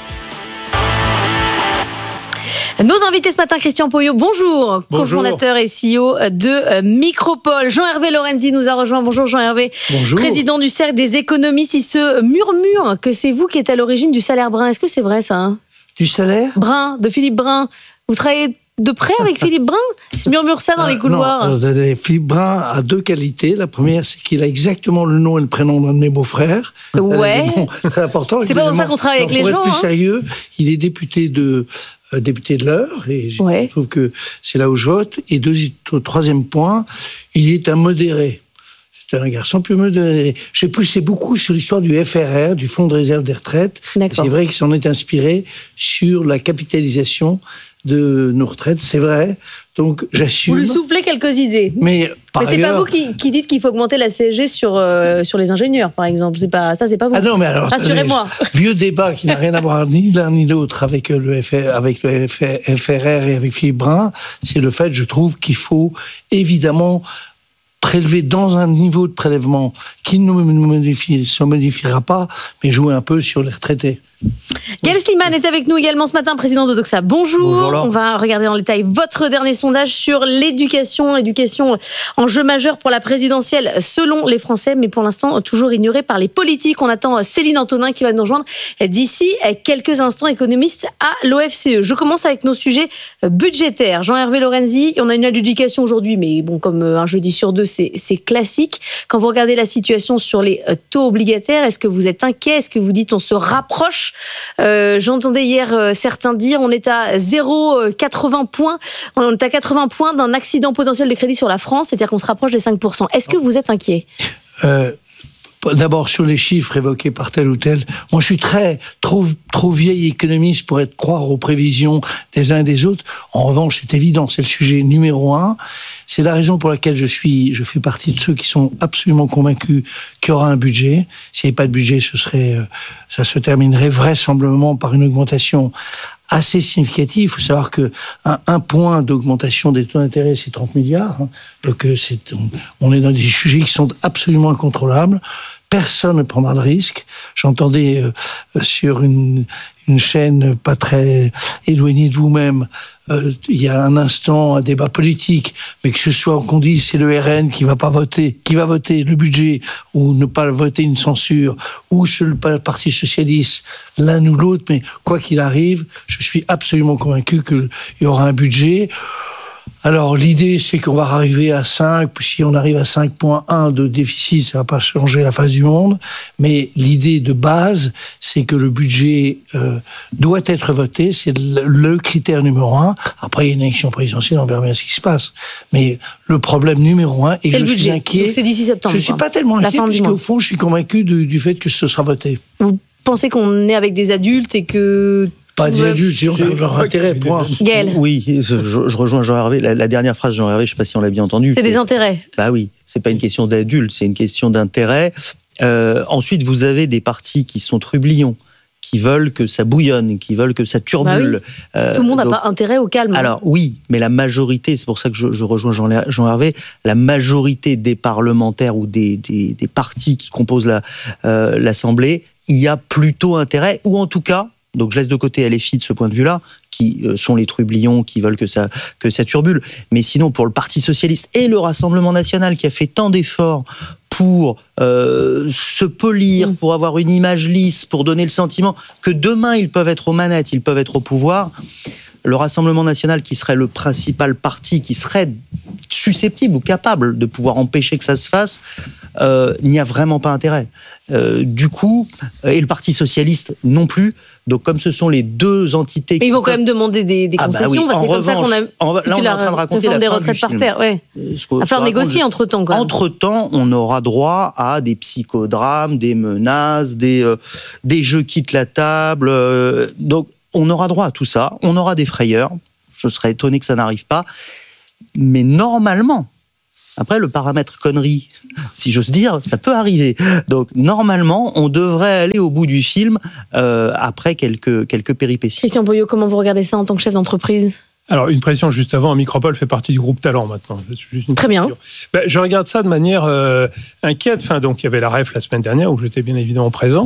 Nos invités ce matin, Christian Poyot, bonjour, cofondateur et CEO de Micropole. Jean-Hervé Lorenzi nous a rejoint. Bonjour Jean-Hervé. Bonjour. Président du Cercle des économistes. Il se murmure que c'est vous qui êtes à l'origine du salaire brun. Est-ce que c'est vrai ça? Du salaire Brun, de Philippe Brun. Vous travaillez de près avec Philippe Brun? Il se murmure ça dans les couloirs. Non, Philippe Brun a 2 qualités. La première, c'est qu'il a exactement le nom et le prénom d'un de mes beaux-frères. Ouais. C'est important. C'est pas pour ça qu'on travaille avec les gens. Pour être plus sérieux, il est député de l'Eure, et je trouve que c'est là où je vote. Et troisième point, il est un modéré. C'est un garçon plus modéré. J'ai poussé beaucoup sur l'histoire du FRR, du Fonds de réserve des retraites. C'est vrai qu'il s'en est inspiré sur la capitalisation de nos retraites, c'est vrai. Donc j'assume. Vous lui soufflez quelques idées. Mais c'est pas vous qui dites qu'il faut augmenter la CSG sur les ingénieurs, par exemple. C'est pas vous. Ah non, mais alors, rassurez-moi. Vieux débat qui n'a rien à voir ni l'un ni l'autre avec le FRR et avec Philippe Brun, c'est le fait, je trouve, qu'il faut évidemment prélever dans un niveau de prélèvement qui ne se modifiera pas, mais jouer un peu sur les retraités. Gaël Sliman est avec nous également ce matin, président de Doxa. Bonjour. On va regarder en détail votre dernier sondage sur l'éducation. Éducation enjeu majeur pour la présidentielle selon les Français, mais pour l'instant toujours ignoré par les politiques. On attend Céline Antonin qui va nous rejoindre d'ici quelques instants, économiste à l'OFCE. Je commence avec nos sujets budgétaires. Jean-Hervé Lorenzi, on a une adjudication aujourd'hui, mais bon, comme un jeudi sur 2, c'est classique. Quand vous regardez la situation sur les taux obligataires, est-ce que vous êtes inquiet? Est-ce que vous dites on se rapproche? J'entendais hier certains dire on est à 0,80 points, on est à 80 points d'un accident potentiel de crédit sur la France, c'est-à-dire qu'on se rapproche des 5%. Est-ce que vous êtes inquiet? D'abord sur les chiffres évoqués par tel ou tel, moi je suis trop vieil économiste pour croire aux prévisions des uns et des autres. En revanche, c'est évident, c'est le sujet numéro 1. C'est la raison pour laquelle je fais partie de ceux qui sont absolument convaincus qu'il y aura un budget. S'il n'y avait pas de budget, ça se terminerait vraisemblablement par une augmentation assez significative. Il faut savoir que un point d'augmentation des taux d'intérêt, c'est 30 milliards. Donc on est dans des sujets qui sont absolument incontrôlables. Personne ne prendra le risque. J'entendais sur une chaîne pas très éloignée de vous-même, il y a un instant un débat politique, mais que ce soit qu'on dise c'est le RN qui va voter le budget, ou ne pas voter une censure, ou le Parti socialiste, l'un ou l'autre, mais quoi qu'il arrive, je suis absolument convaincu qu'il y aura un budget. Alors, l'idée, c'est qu'on va arriver à 5. Si on arrive à 5,1 de déficit, ça va pas changer la face du monde. Mais l'idée de base, c'est que le budget doit être voté. C'est le critère numéro 1. Après, il y a une élection présidentielle, on verra bien ce qui se passe. Mais le problème numéro 1, et c'est je le budget. Suis inquiet. Donc c'est d'ici septembre. Je suis pas tellement inquiet, puisqu'au fond, je suis convaincu du fait que ce sera voté. Vous pensez qu'on est avec des adultes et que... Pas des adultes, c'est leur intérêt, point. Gaël. Oui, je rejoins Jean-Hervé. La dernière phrase de Jean-Hervé, je ne sais pas si on l'a bien entendu. C'est des intérêts. Bah oui, c'est pas une question d'adulte, c'est une question d'intérêt. Ensuite, vous avez des partis qui sont trublions, qui veulent que ça bouillonne, qui veulent que ça turbule. Bah oui. Tout le monde n'a pas intérêt au calme. Alors oui, mais la majorité, c'est pour ça que je rejoins Jean Hervé, la majorité des parlementaires ou des partis qui composent l'Assemblée, il y a plutôt intérêt, ou en tout cas, donc je laisse de côté LFI de ce point de vue-là, qui sont les trublions, qui veulent que ça turbule. Mais sinon, pour le Parti socialiste et le Rassemblement national, qui a fait tant d'efforts pour se polir, pour avoir une image lisse, pour donner le sentiment que demain, ils peuvent être aux manettes, ils peuvent être au pouvoir, le Rassemblement national, qui serait le principal parti, qui serait susceptible ou capable de pouvoir empêcher que ça se fasse, n'y a vraiment pas intérêt. Du coup, et le Parti socialiste non plus. Donc, comme ce sont les deux entités... Mais ils vont quand même demander des concessions. Bah oui. C'est comme ça qu'on a... là, on est en train de raconter la des fin retraites du par film. terre, ouais. À faire négocier entre-temps, quand même. Entre-temps, on aura droit à des psychodrames, des menaces, des jeux quittent la table. Donc, on aura droit à tout ça. On aura des frayeurs. Je serais étonné que ça n'arrive pas. Mais normalement... Après, le paramètre connerie, si j'ose dire, ça peut arriver. Donc, normalement, on devrait aller au bout du film après quelques péripéties. Christian Poyot, comment vous regardez ça en tant que chef d'entreprise ? Alors, une précision juste avant, Micropole fait partie du groupe Talent maintenant. Très bien. Je regarde ça de manière inquiète. Enfin, donc, il y avait la REF la semaine dernière, où j'étais bien évidemment présent.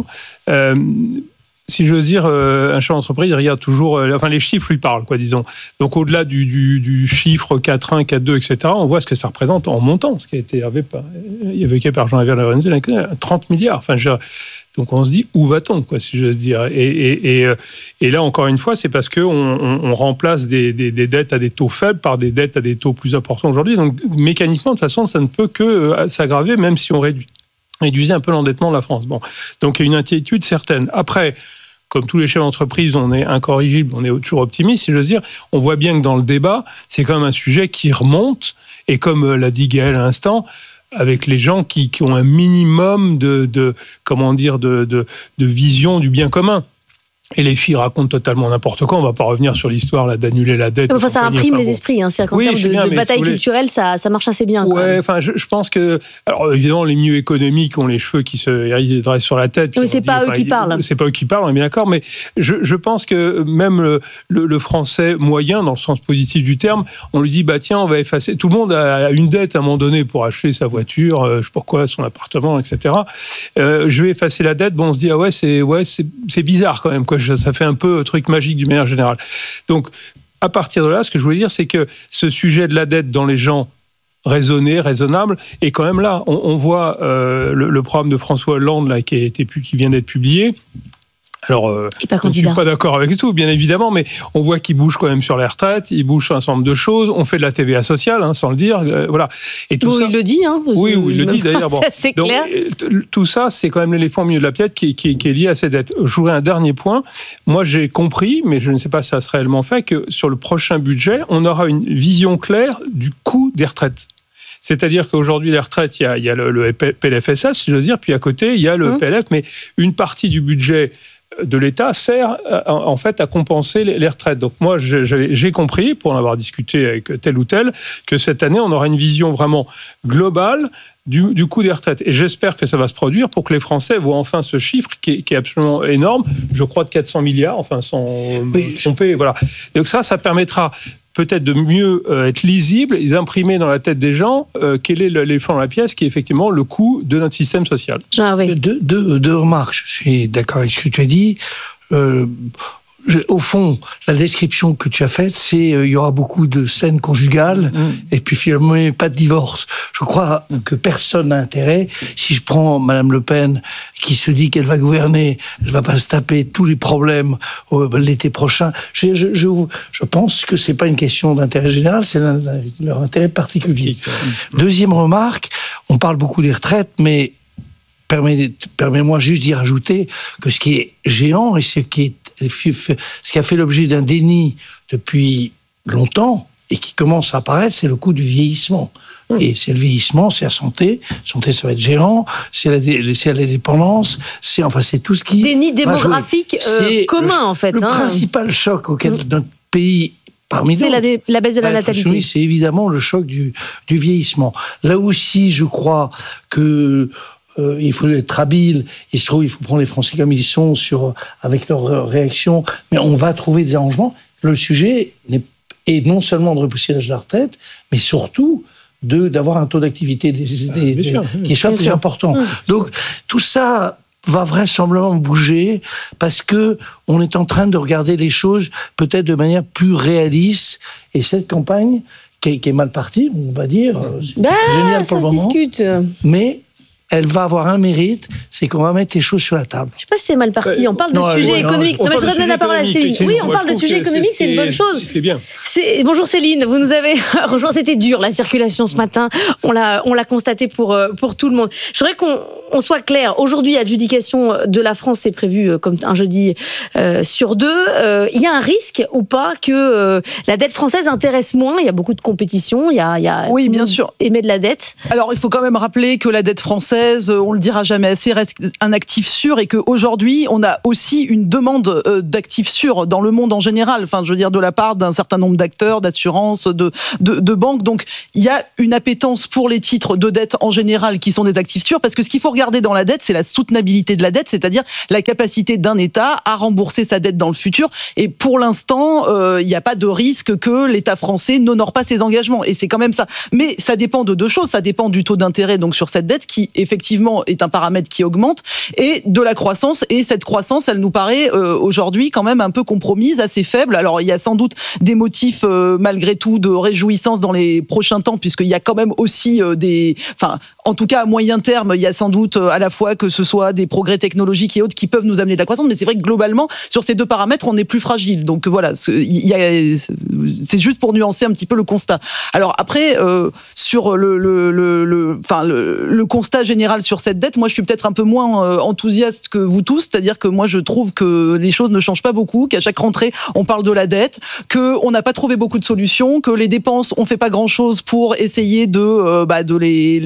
Si j'ose dire, un chef d'entreprise, il regarde toujours... enfin, les chiffres lui parlent, quoi, disons. Donc, au-delà du chiffre 4.1, 4.2, etc., on voit ce que ça représente en montant, ce qui a été évoqué par Jean-Hervé Lorenzi, 30 milliards. Enfin, donc, on se dit, où va-t-on, quoi, si j'ose dire. Et là, encore une fois, c'est parce qu'on remplace des dettes à des taux faibles par des dettes à des taux plus importants aujourd'hui. Donc, mécaniquement, de toute façon, ça ne peut que s'aggraver, même si on réduisait un peu l'endettement de la France. Bon. Donc, il y a une inquiétude certaine. Après... Comme tous les chefs d'entreprise, on est incorrigible, on est toujours optimiste, si j'ose dire. On voit bien que dans le débat, c'est quand même un sujet qui remonte. Et comme l'a dit Gaël à l'instant, avec les gens qui ont un minimum de vision du bien commun. Et les filles racontent totalement n'importe quoi. On ne va pas revenir sur l'histoire là, d'annuler la dette. Enfin, ça imprime les esprits. Hein. C'est-à-dire qu'en termes de bataille culturelle, ça marche assez bien. Ouais, enfin, je pense que... Alors, évidemment, les milieux économiques ont les cheveux qui se dressent sur la tête. Mais ce n'est pas eux qui parlent. C'est pas eux qui parlent, on est bien d'accord. Mais je pense que même le français moyen, dans le sens positif du terme, on lui dit, bah tiens, on va effacer... Tout le monde a une dette à un moment donné pour acheter sa voiture, je sais pas quoi, son appartement, etc. Je vais effacer la dette. Bon, on se dit, ah ouais, c'est bizarre quand même, quoi. Ça fait un peu truc magique d'une manière générale. Donc, à partir de là, ce que je voulais dire, c'est que ce sujet de la dette dans les gens raisonnable, est quand même là. On voit le programme de François Hollande là, qui vient d'être publié. Alors, je ne suis pas d'accord avec tout, bien évidemment, mais on voit qu'il bouge quand même sur les retraites, il bouge sur un certain nombre de choses, on fait de la TVA sociale, sans le dire, voilà. Et tout ça, il le dit, hein. Oui, il le dit d'ailleurs. Bon. C'est donc, clair. Tout ça, c'est quand même l'éléphant au milieu de la pièce qui est lié à ces dettes. Je voudrais un dernier point. Moi, j'ai compris, mais je ne sais pas si ça sera réellement fait, que sur le prochain budget, on aura une vision claire du coût des retraites. C'est-à-dire qu'aujourd'hui, les retraites, il y a le PLFSS, si j'ose dire, puis à côté, il y a le PLF, mais une partie du budget de l'État sert en fait à compenser les retraites. Donc moi, j'ai compris, pour en avoir discuté avec tel ou tel, que cette année, on aura une vision vraiment globale du coût des retraites. Et j'espère que ça va se produire pour que les Français voient enfin ce chiffre qui est absolument énorme, je crois de 400 milliards, enfin sans tromper, voilà. Donc ça permettra peut-être de mieux être lisible et d'imprimer dans la tête des gens quel est l'éléphant dans la pièce, qui est effectivement le coût de notre système social. Deux remarques. Je suis d'accord avec ce que tu as dit. Au fond, la description que tu as faite, c'est il y aura beaucoup de scènes conjugales et puis finalement pas de divorce. Je crois que personne n'a intérêt. Si je prends Madame Le Pen qui se dit qu'elle va gouverner, elle va pas se taper tous les problèmes l'été prochain. Je pense que c'est pas une question d'intérêt général, c'est leur intérêt particulier. Deuxième remarque, on parle beaucoup des retraites, mais permets-moi juste d'y rajouter que ce qui est géant et ce qui a fait l'objet d'un déni depuis longtemps et qui commence à apparaître, c'est le coût du vieillissement. Et c'est le vieillissement, c'est la santé. Santé, ça va être géant. C'est la dépendance. C'est tout ce qui... Déni démographique commun, en fait. Le principal choc auquel notre pays... C'est la baisse de la natalité. Oui, c'est évidemment le choc du vieillissement. Là aussi, je crois que il faut être habile. Il se trouve, il faut prendre les Français comme ils sont avec leurs réactions. Mais on va trouver des arrangements. Le sujet est non seulement de repousser l'âge de la retraite, mais surtout d'avoir un taux d'activité qui soit plus important. Donc, tout ça va vraisemblablement bouger parce que on est en train de regarder les choses peut-être de manière plus réaliste. Et cette campagne, qui est mal partie, on va dire, génial pour le moment, mais elle va avoir un mérite, c'est qu'on va mettre les choses sur la table. Je ne sais pas si c'est mal parti. On parle de sujet économique. Non, mais je redonne la parole à Céline. Oui, on parle de sujet économique, c'est une bonne chose. C'est bien. Bonjour Céline, vous nous avez rejoint. C'était dur la circulation ce matin. On l'a constaté pour tout le monde. Je voudrais qu'on soit clair. Aujourd'hui, adjudication de la France, c'est prévu comme un jeudi sur 2. Il y a un risque ou pas que la dette française intéresse moins? Il y a beaucoup de compétition. Oui, bien sûr. Émet de la dette. Alors, il faut quand même rappeler que la dette française, on le dira jamais assez, reste un actif sûr et qu'aujourd'hui, on a aussi une demande d'actifs sûrs dans le monde en général. Enfin, je veux dire, de la part d'un certain nombre d'acteurs, d'assurances, de banques. Donc, il y a une appétence pour les titres de dette en général qui sont des actifs sûrs parce que ce qu'il faut regarder dans la dette, c'est la soutenabilité de la dette, c'est-à-dire la capacité d'un État à rembourser sa dette dans le futur. Et pour l'instant, il n'y a pas de risque que l'État français n'honore pas ses engagements. Et c'est quand même ça. Mais ça dépend de deux choses. Ça dépend du taux d'intérêt donc sur cette dette qui effectivement est un paramètre qui augmente et de la croissance. Et cette croissance, elle nous paraît aujourd'hui quand même un peu compromise, assez faible. Alors il y a sans doute des motifs malgré tout de réjouissance dans les prochains temps puisqu'il y a quand même aussi en tout cas à moyen terme, il y a sans doute à la fois que ce soit des progrès technologiques et autres qui peuvent nous amener de la croissance. Mais c'est vrai que globalement sur ces deux paramètres, on est plus fragile. Donc voilà, c'est juste pour nuancer un petit peu le constat. Alors après sur le constat général sur cette dette, moi je suis peut-être un peu moins enthousiaste que vous tous, c'est-à-dire que moi je trouve que les choses ne changent pas beaucoup, qu'à chaque rentrée on parle de la dette, qu'on n'a pas trouvé beaucoup de solutions, que les dépenses on fait pas grand-chose pour essayer de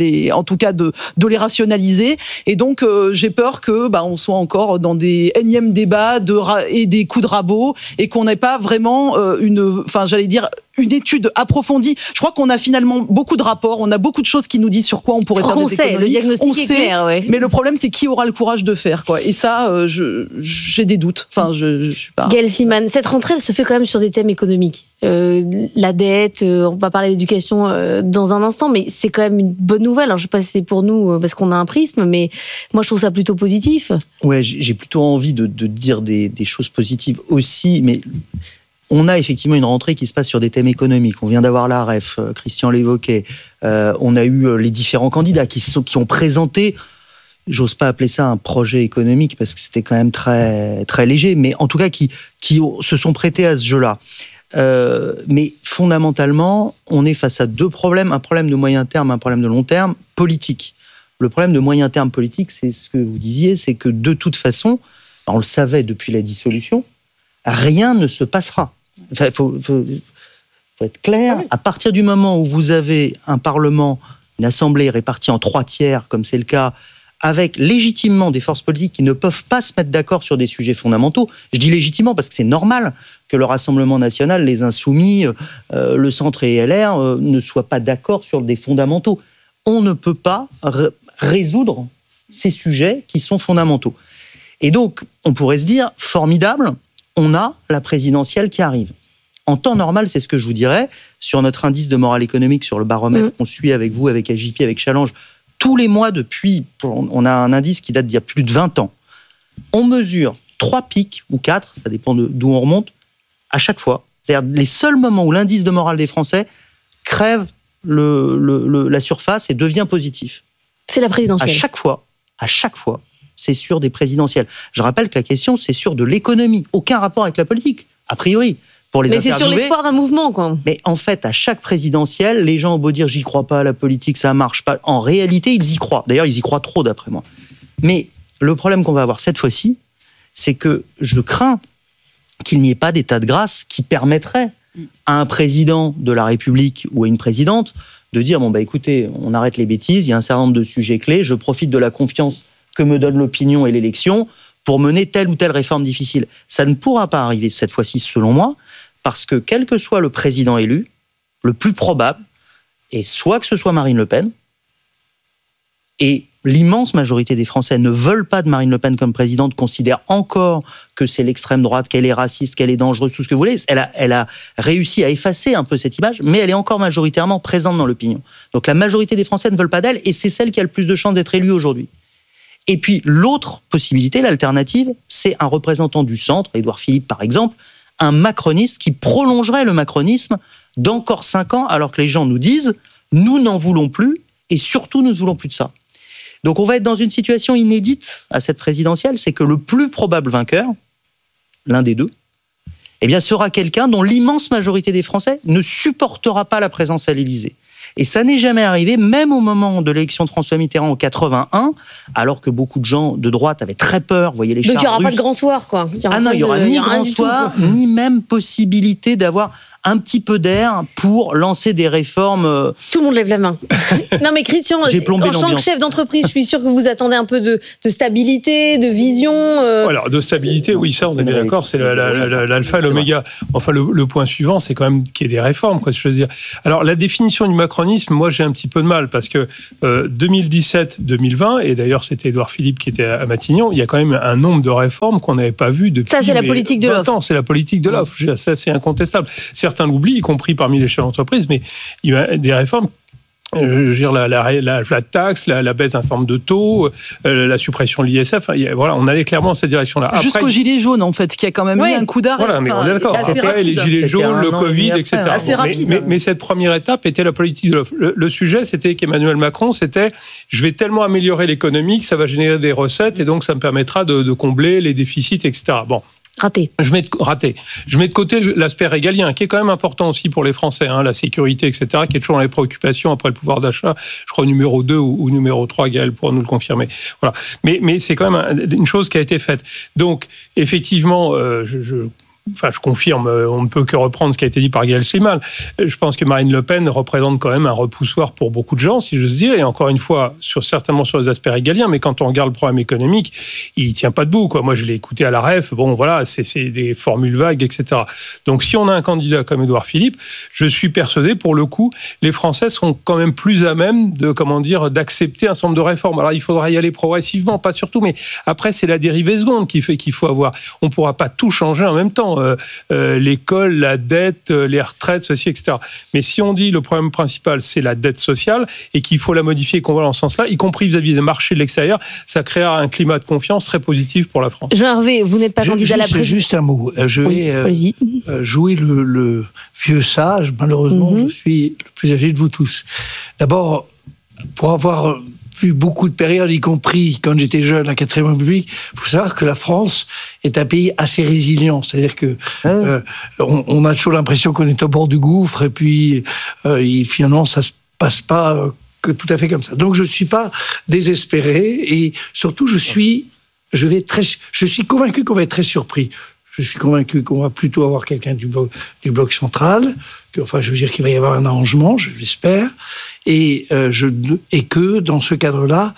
les rationaliser, et donc j'ai peur que on soit encore dans des énièmes débats et des coups de rabot et qu'on n'ait pas vraiment une étude approfondie. Je crois qu'on a finalement beaucoup de rapports, on a beaucoup de choses qui nous disent sur quoi on pourrait faire des économies. Le diagnostic est clair, ouais. Mais le problème, c'est qui aura le courage de faire, quoi. Et ça, j'ai des doutes. Enfin, je suis pas. Gaëlle Slimane, cette rentrée, elle se fait quand même sur des thèmes économiques. La dette, on va parler d'éducation dans un instant, mais c'est quand même une bonne nouvelle. Alors, je ne sais pas si c'est pour nous parce qu'on a un prisme, mais moi, je trouve ça plutôt positif. Ouais, j'ai plutôt envie de dire des choses positives aussi, mais on a effectivement une rentrée qui se passe sur des thèmes économiques. On vient d'avoir la REF, Christian l'évoquait. On a eu les différents candidats qui ont présenté, j'ose pas appeler ça un projet économique parce que c'était quand même très, très léger, mais en tout cas qui se sont prêtés à ce jeu-là. Mais fondamentalement, on est face à deux problèmes, un problème de moyen terme, un problème de long terme, politique. Le problème de moyen terme politique, c'est ce que vous disiez, c'est que de toute façon, on le savait depuis la dissolution, rien ne se passera. Enfin, faut être clair. À partir du moment où vous avez un Parlement, une Assemblée répartie en 3/3, comme c'est le cas, avec légitimement des forces politiques qui ne peuvent pas se mettre d'accord sur des sujets fondamentaux, je dis légitimement parce que c'est normal que le Rassemblement national, les Insoumis, le Centre et LR ne soient pas d'accord sur des fondamentaux. On ne peut pas résoudre ces sujets qui sont fondamentaux. Et donc, on pourrait se dire, formidable, on a la présidentielle qui arrive. En temps normal, c'est ce que je vous dirais, sur notre indice de morale économique, sur le baromètre qu'on suit avec vous, avec AJP, avec Challenge, tous les mois depuis, on a un indice qui date d'il y a plus de 20 ans. On mesure 3 pics, ou 4, ça dépend d'où on remonte, à chaque fois. C'est-à-dire les seuls moments où l'indice de morale des Français crève la surface et devient positif. C'est la présidentielle. À chaque fois, c'est sur des présidentielles. Je rappelle que la question, c'est sur de l'économie. Aucun rapport avec la politique, a priori. Pour les mais c'est sur l'espoir d'un mouvement, quoi. Mais en fait, à chaque présidentielle, les gens ont beau dire « j'y crois pas à la politique, ça marche pas ». En réalité, ils y croient. D'ailleurs, ils y croient trop, d'après moi. Mais le problème qu'on va avoir cette fois-ci, c'est que je crains qu'il n'y ait pas d'état de grâce qui permettrait à un président de la République ou à une présidente de dire « bon, écoutez, on arrête les bêtises, il y a un certain nombre de sujets clés, je profite de la confiance que me donne l'opinion et l'élection pour mener telle ou telle réforme difficile ». Ça ne pourra pas arriver cette fois-ci, selon moi, parce que quel que soit le président élu, le plus probable est soit que ce soit Marine Le Pen, et l'immense majorité des Français ne veulent pas de Marine Le Pen comme présidente, considèrent encore que c'est l'extrême droite, qu'elle est raciste, qu'elle est dangereuse, tout ce que vous voulez. Elle a réussi à effacer un peu cette image, mais elle est encore majoritairement présente dans l'opinion. Donc la majorité des Français ne veulent pas d'elle, et c'est celle qui a le plus de chances d'être élue aujourd'hui. Et puis l'autre possibilité, l'alternative, c'est un représentant du centre, Édouard Philippe par exemple, un macroniste qui prolongerait le macronisme d'encore 5 ans, alors que les gens nous disent « nous n'en voulons plus, et surtout nous ne voulons plus de ça ». Donc on va être dans une situation inédite à cette présidentielle, c'est que le plus probable vainqueur, l'un des deux, eh bien sera quelqu'un dont l'immense majorité des Français ne supportera pas la présence à l'Élysée. Et ça n'est jamais arrivé, même au moment de l'élection de François Mitterrand en 81, alors que beaucoup de gens de droite avaient très peur, voyez les chars russes. Donc il n'y aura pas de grand soir, quoi. Il n'y aura ni grand soir, ni même possibilité d'avoir un petit peu d'air pour lancer des réformes. Tout le monde lève la main. Non mais Christian, en tant que chef d'entreprise, je suis sûr que vous attendez un peu de stabilité, de vision. Alors de stabilité, oui, ça on est bien d'accord, c'est l'alpha et l'oméga. Enfin le point suivant, c'est quand même qu'il y ait des réformes, quoi, je veux dire. Alors la définition du macronisme, moi j'ai un petit peu de mal parce que 2017-2020, et d'ailleurs c'était Édouard Philippe qui était à Matignon, il y a quand même un nombre de réformes qu'on n'avait pas vues depuis. Ça c'est la politique de l'offre. C'est la politique de l'offre. Ça c'est incontestable. Certains l'oublient, y compris parmi les chefs d'entreprise, mais il y a des réformes. Je veux dire, la flat tax, la baisse d'un certain nombre de taux, la suppression de l'ISF, voilà, on allait clairement dans cette direction-là. Après, jusqu'au gilet jaune, en fait, qui a quand même eu un coup d'arrêt. Voilà, mais on est d'accord. Après, rapide, les gilets jaunes, le Covid, etc. Assez rapide. Mais cette première étape était la politique de l'offre. Le sujet, c'était qu'Emmanuel Macron, c'était je vais tellement améliorer l'économie que ça va générer des recettes et donc ça me permettra de combler les déficits, etc. Bon. Raté. Je mets de côté l'aspect régalien, qui est quand même important aussi pour les Français, hein, la sécurité, etc., qui est toujours dans les préoccupations après le pouvoir d'achat, je crois numéro 2 ou numéro 3, Gaël pourra nous le confirmer. Voilà. Mais c'est quand même une chose qui a été faite. Donc, effectivement, je confirme, on ne peut que reprendre ce qui a été dit par Gaël Sliman. Je pense que Marine Le Pen représente quand même un repoussoir pour beaucoup de gens, si j'ose dire, et encore une fois, certainement sur les aspects régaliens, mais quand on regarde le problème économique, il ne tient pas debout, quoi. Moi, je l'ai écouté à la REF, bon, voilà, c'est des formules vagues, etc. Donc, si on a un candidat comme Édouard Philippe, je suis persuadé, pour le coup, les Français seront quand même plus à même d'accepter un certain nombre de réformes. Alors, il faudra y aller progressivement, pas surtout, mais après, c'est la dérivée seconde qu'il faut avoir. On ne pourra pas tout changer en même temps. L'école, la dette, les retraites, ceci, etc. Mais si on dit le problème principal, c'est la dette sociale et qu'il faut la modifier, qu'on va dans ce sens-là, y compris vis-à-vis des marchés de l'extérieur, ça créera un climat de confiance très positif pour la France. Jean Hervé, vous n'êtes pas candidat à la présidence. Juste un mot. Je vais jouer le vieux sage. Malheureusement, je suis le plus âgé de vous tous. D'abord, pour avoir vu beaucoup de périodes, y compris quand j'étais jeune à la 4e République, il faut savoir que la France est un pays assez résilient. C'est-à-dire que on a toujours l'impression qu'on est au bord du gouffre et puis finalement ça se passe pas que tout à fait comme ça. Donc je ne suis pas désespéré et surtout je suis convaincu qu'on va être très surpris. Je suis convaincu qu'on va plutôt avoir quelqu'un du bloc central, je veux dire qu'il va y avoir un arrangement, je l'espère, et que dans ce cadre-là,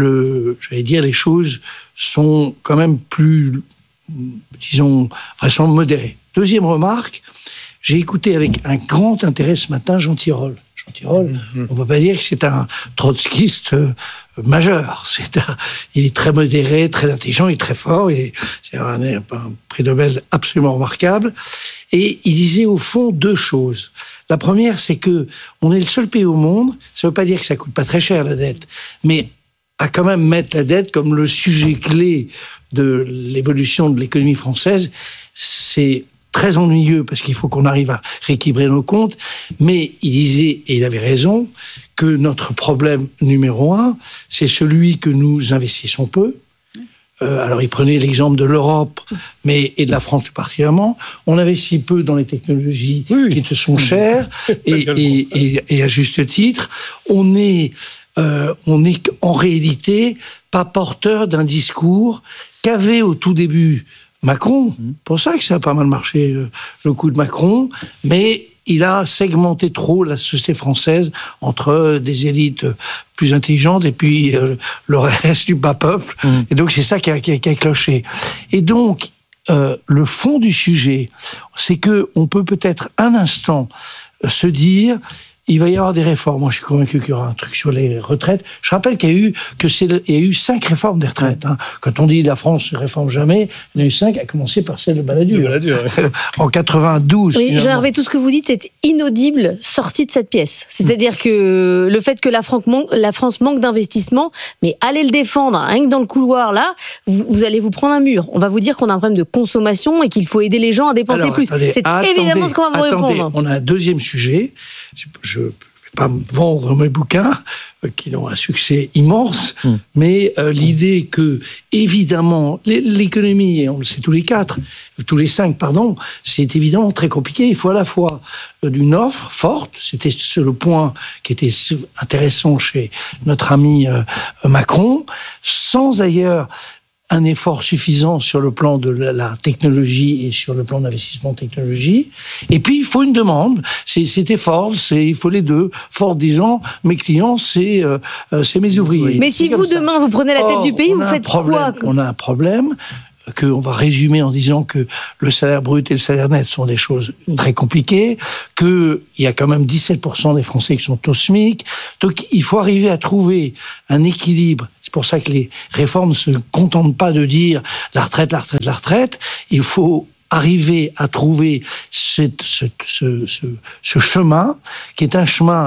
les choses sont quand même plus, disons, vraisemblablement modérées. Deuxième remarque, j'ai écouté avec un grand intérêt ce matin Jean Tirole. On ne peut pas dire que c'est un trotskiste majeur. Il est très modéré, très intelligent, il est très fort. C'est un prix Nobel absolument remarquable. Et il disait au fond deux choses. La première, c'est que on est le seul pays au monde. Ça ne veut pas dire que ça coûte pas très cher la dette, mais à quand même mettre la dette comme le sujet clé de l'évolution de l'économie française, c'est très ennuyeux parce qu'il faut qu'on arrive à rééquilibrer nos comptes, mais il disait, et il avait raison, que notre problème numéro 1, c'est celui que nous investissons peu. Alors il prenait l'exemple de l'Europe, et de la France plus particulièrement. On investit peu dans les technologies qui te sont chères, et à juste titre, on est en réalité pas porteur d'un discours qu'avait au tout début Macron. Pour ça que ça a pas mal marché, le coup de Macron, mais il a segmenté trop la société française entre des élites plus intelligentes et puis le reste du bas peuple. Et donc c'est ça qui a cloché. Et donc le fond du sujet, c'est que on peut peut-être un instant se dire il va y avoir des réformes. Moi, je suis convaincu qu'il y aura un truc sur les retraites. Je rappelle qu'il y a eu 5 réformes des retraites. Hein. Quand on dit la France ne réforme jamais, il y en a eu 5, à commencer par celle de Balladur. En 92. Oui, Jean Hervé, tout ce que vous dites est inaudible sorti de cette pièce. C'est-à-dire que le fait que la France manque d'investissement, mais allez le défendre, rien que dans le couloir, là, vous allez vous prendre un mur. On va vous dire qu'on a un problème de consommation et qu'il faut aider les gens à dépenser plus. C'est évidemment ce qu'on va vous répondre. On a un deuxième sujet. Je ne vais pas me vendre mes bouquins, qui ont un succès immense, mais l'idée que, évidemment, l'économie, et on le sait tous les 5, c'est évidemment très compliqué. Il faut à la fois une offre forte, c'était le point qui était intéressant chez notre ami Macron, sans ailleurs un effort suffisant sur le plan de la technologie et sur le plan d'investissement en technologie. Et puis, il faut une demande. C'était Ford, il faut les deux. Ford disant, mes clients, c'est mes ouvriers. Mais si vous, demain, vous prenez la tête du pays, vous faites quoi? On a un problème qu'on va résumer en disant que le salaire brut et le salaire net sont des choses très compliquées, qu'il y a quand même 17% des Français qui sont au SMIC. Donc, il faut arriver à trouver un équilibre. C'est pour ça que les réformes ne se contentent pas de dire la retraite, la retraite, la retraite. Il faut arriver à trouver ce chemin qui est un chemin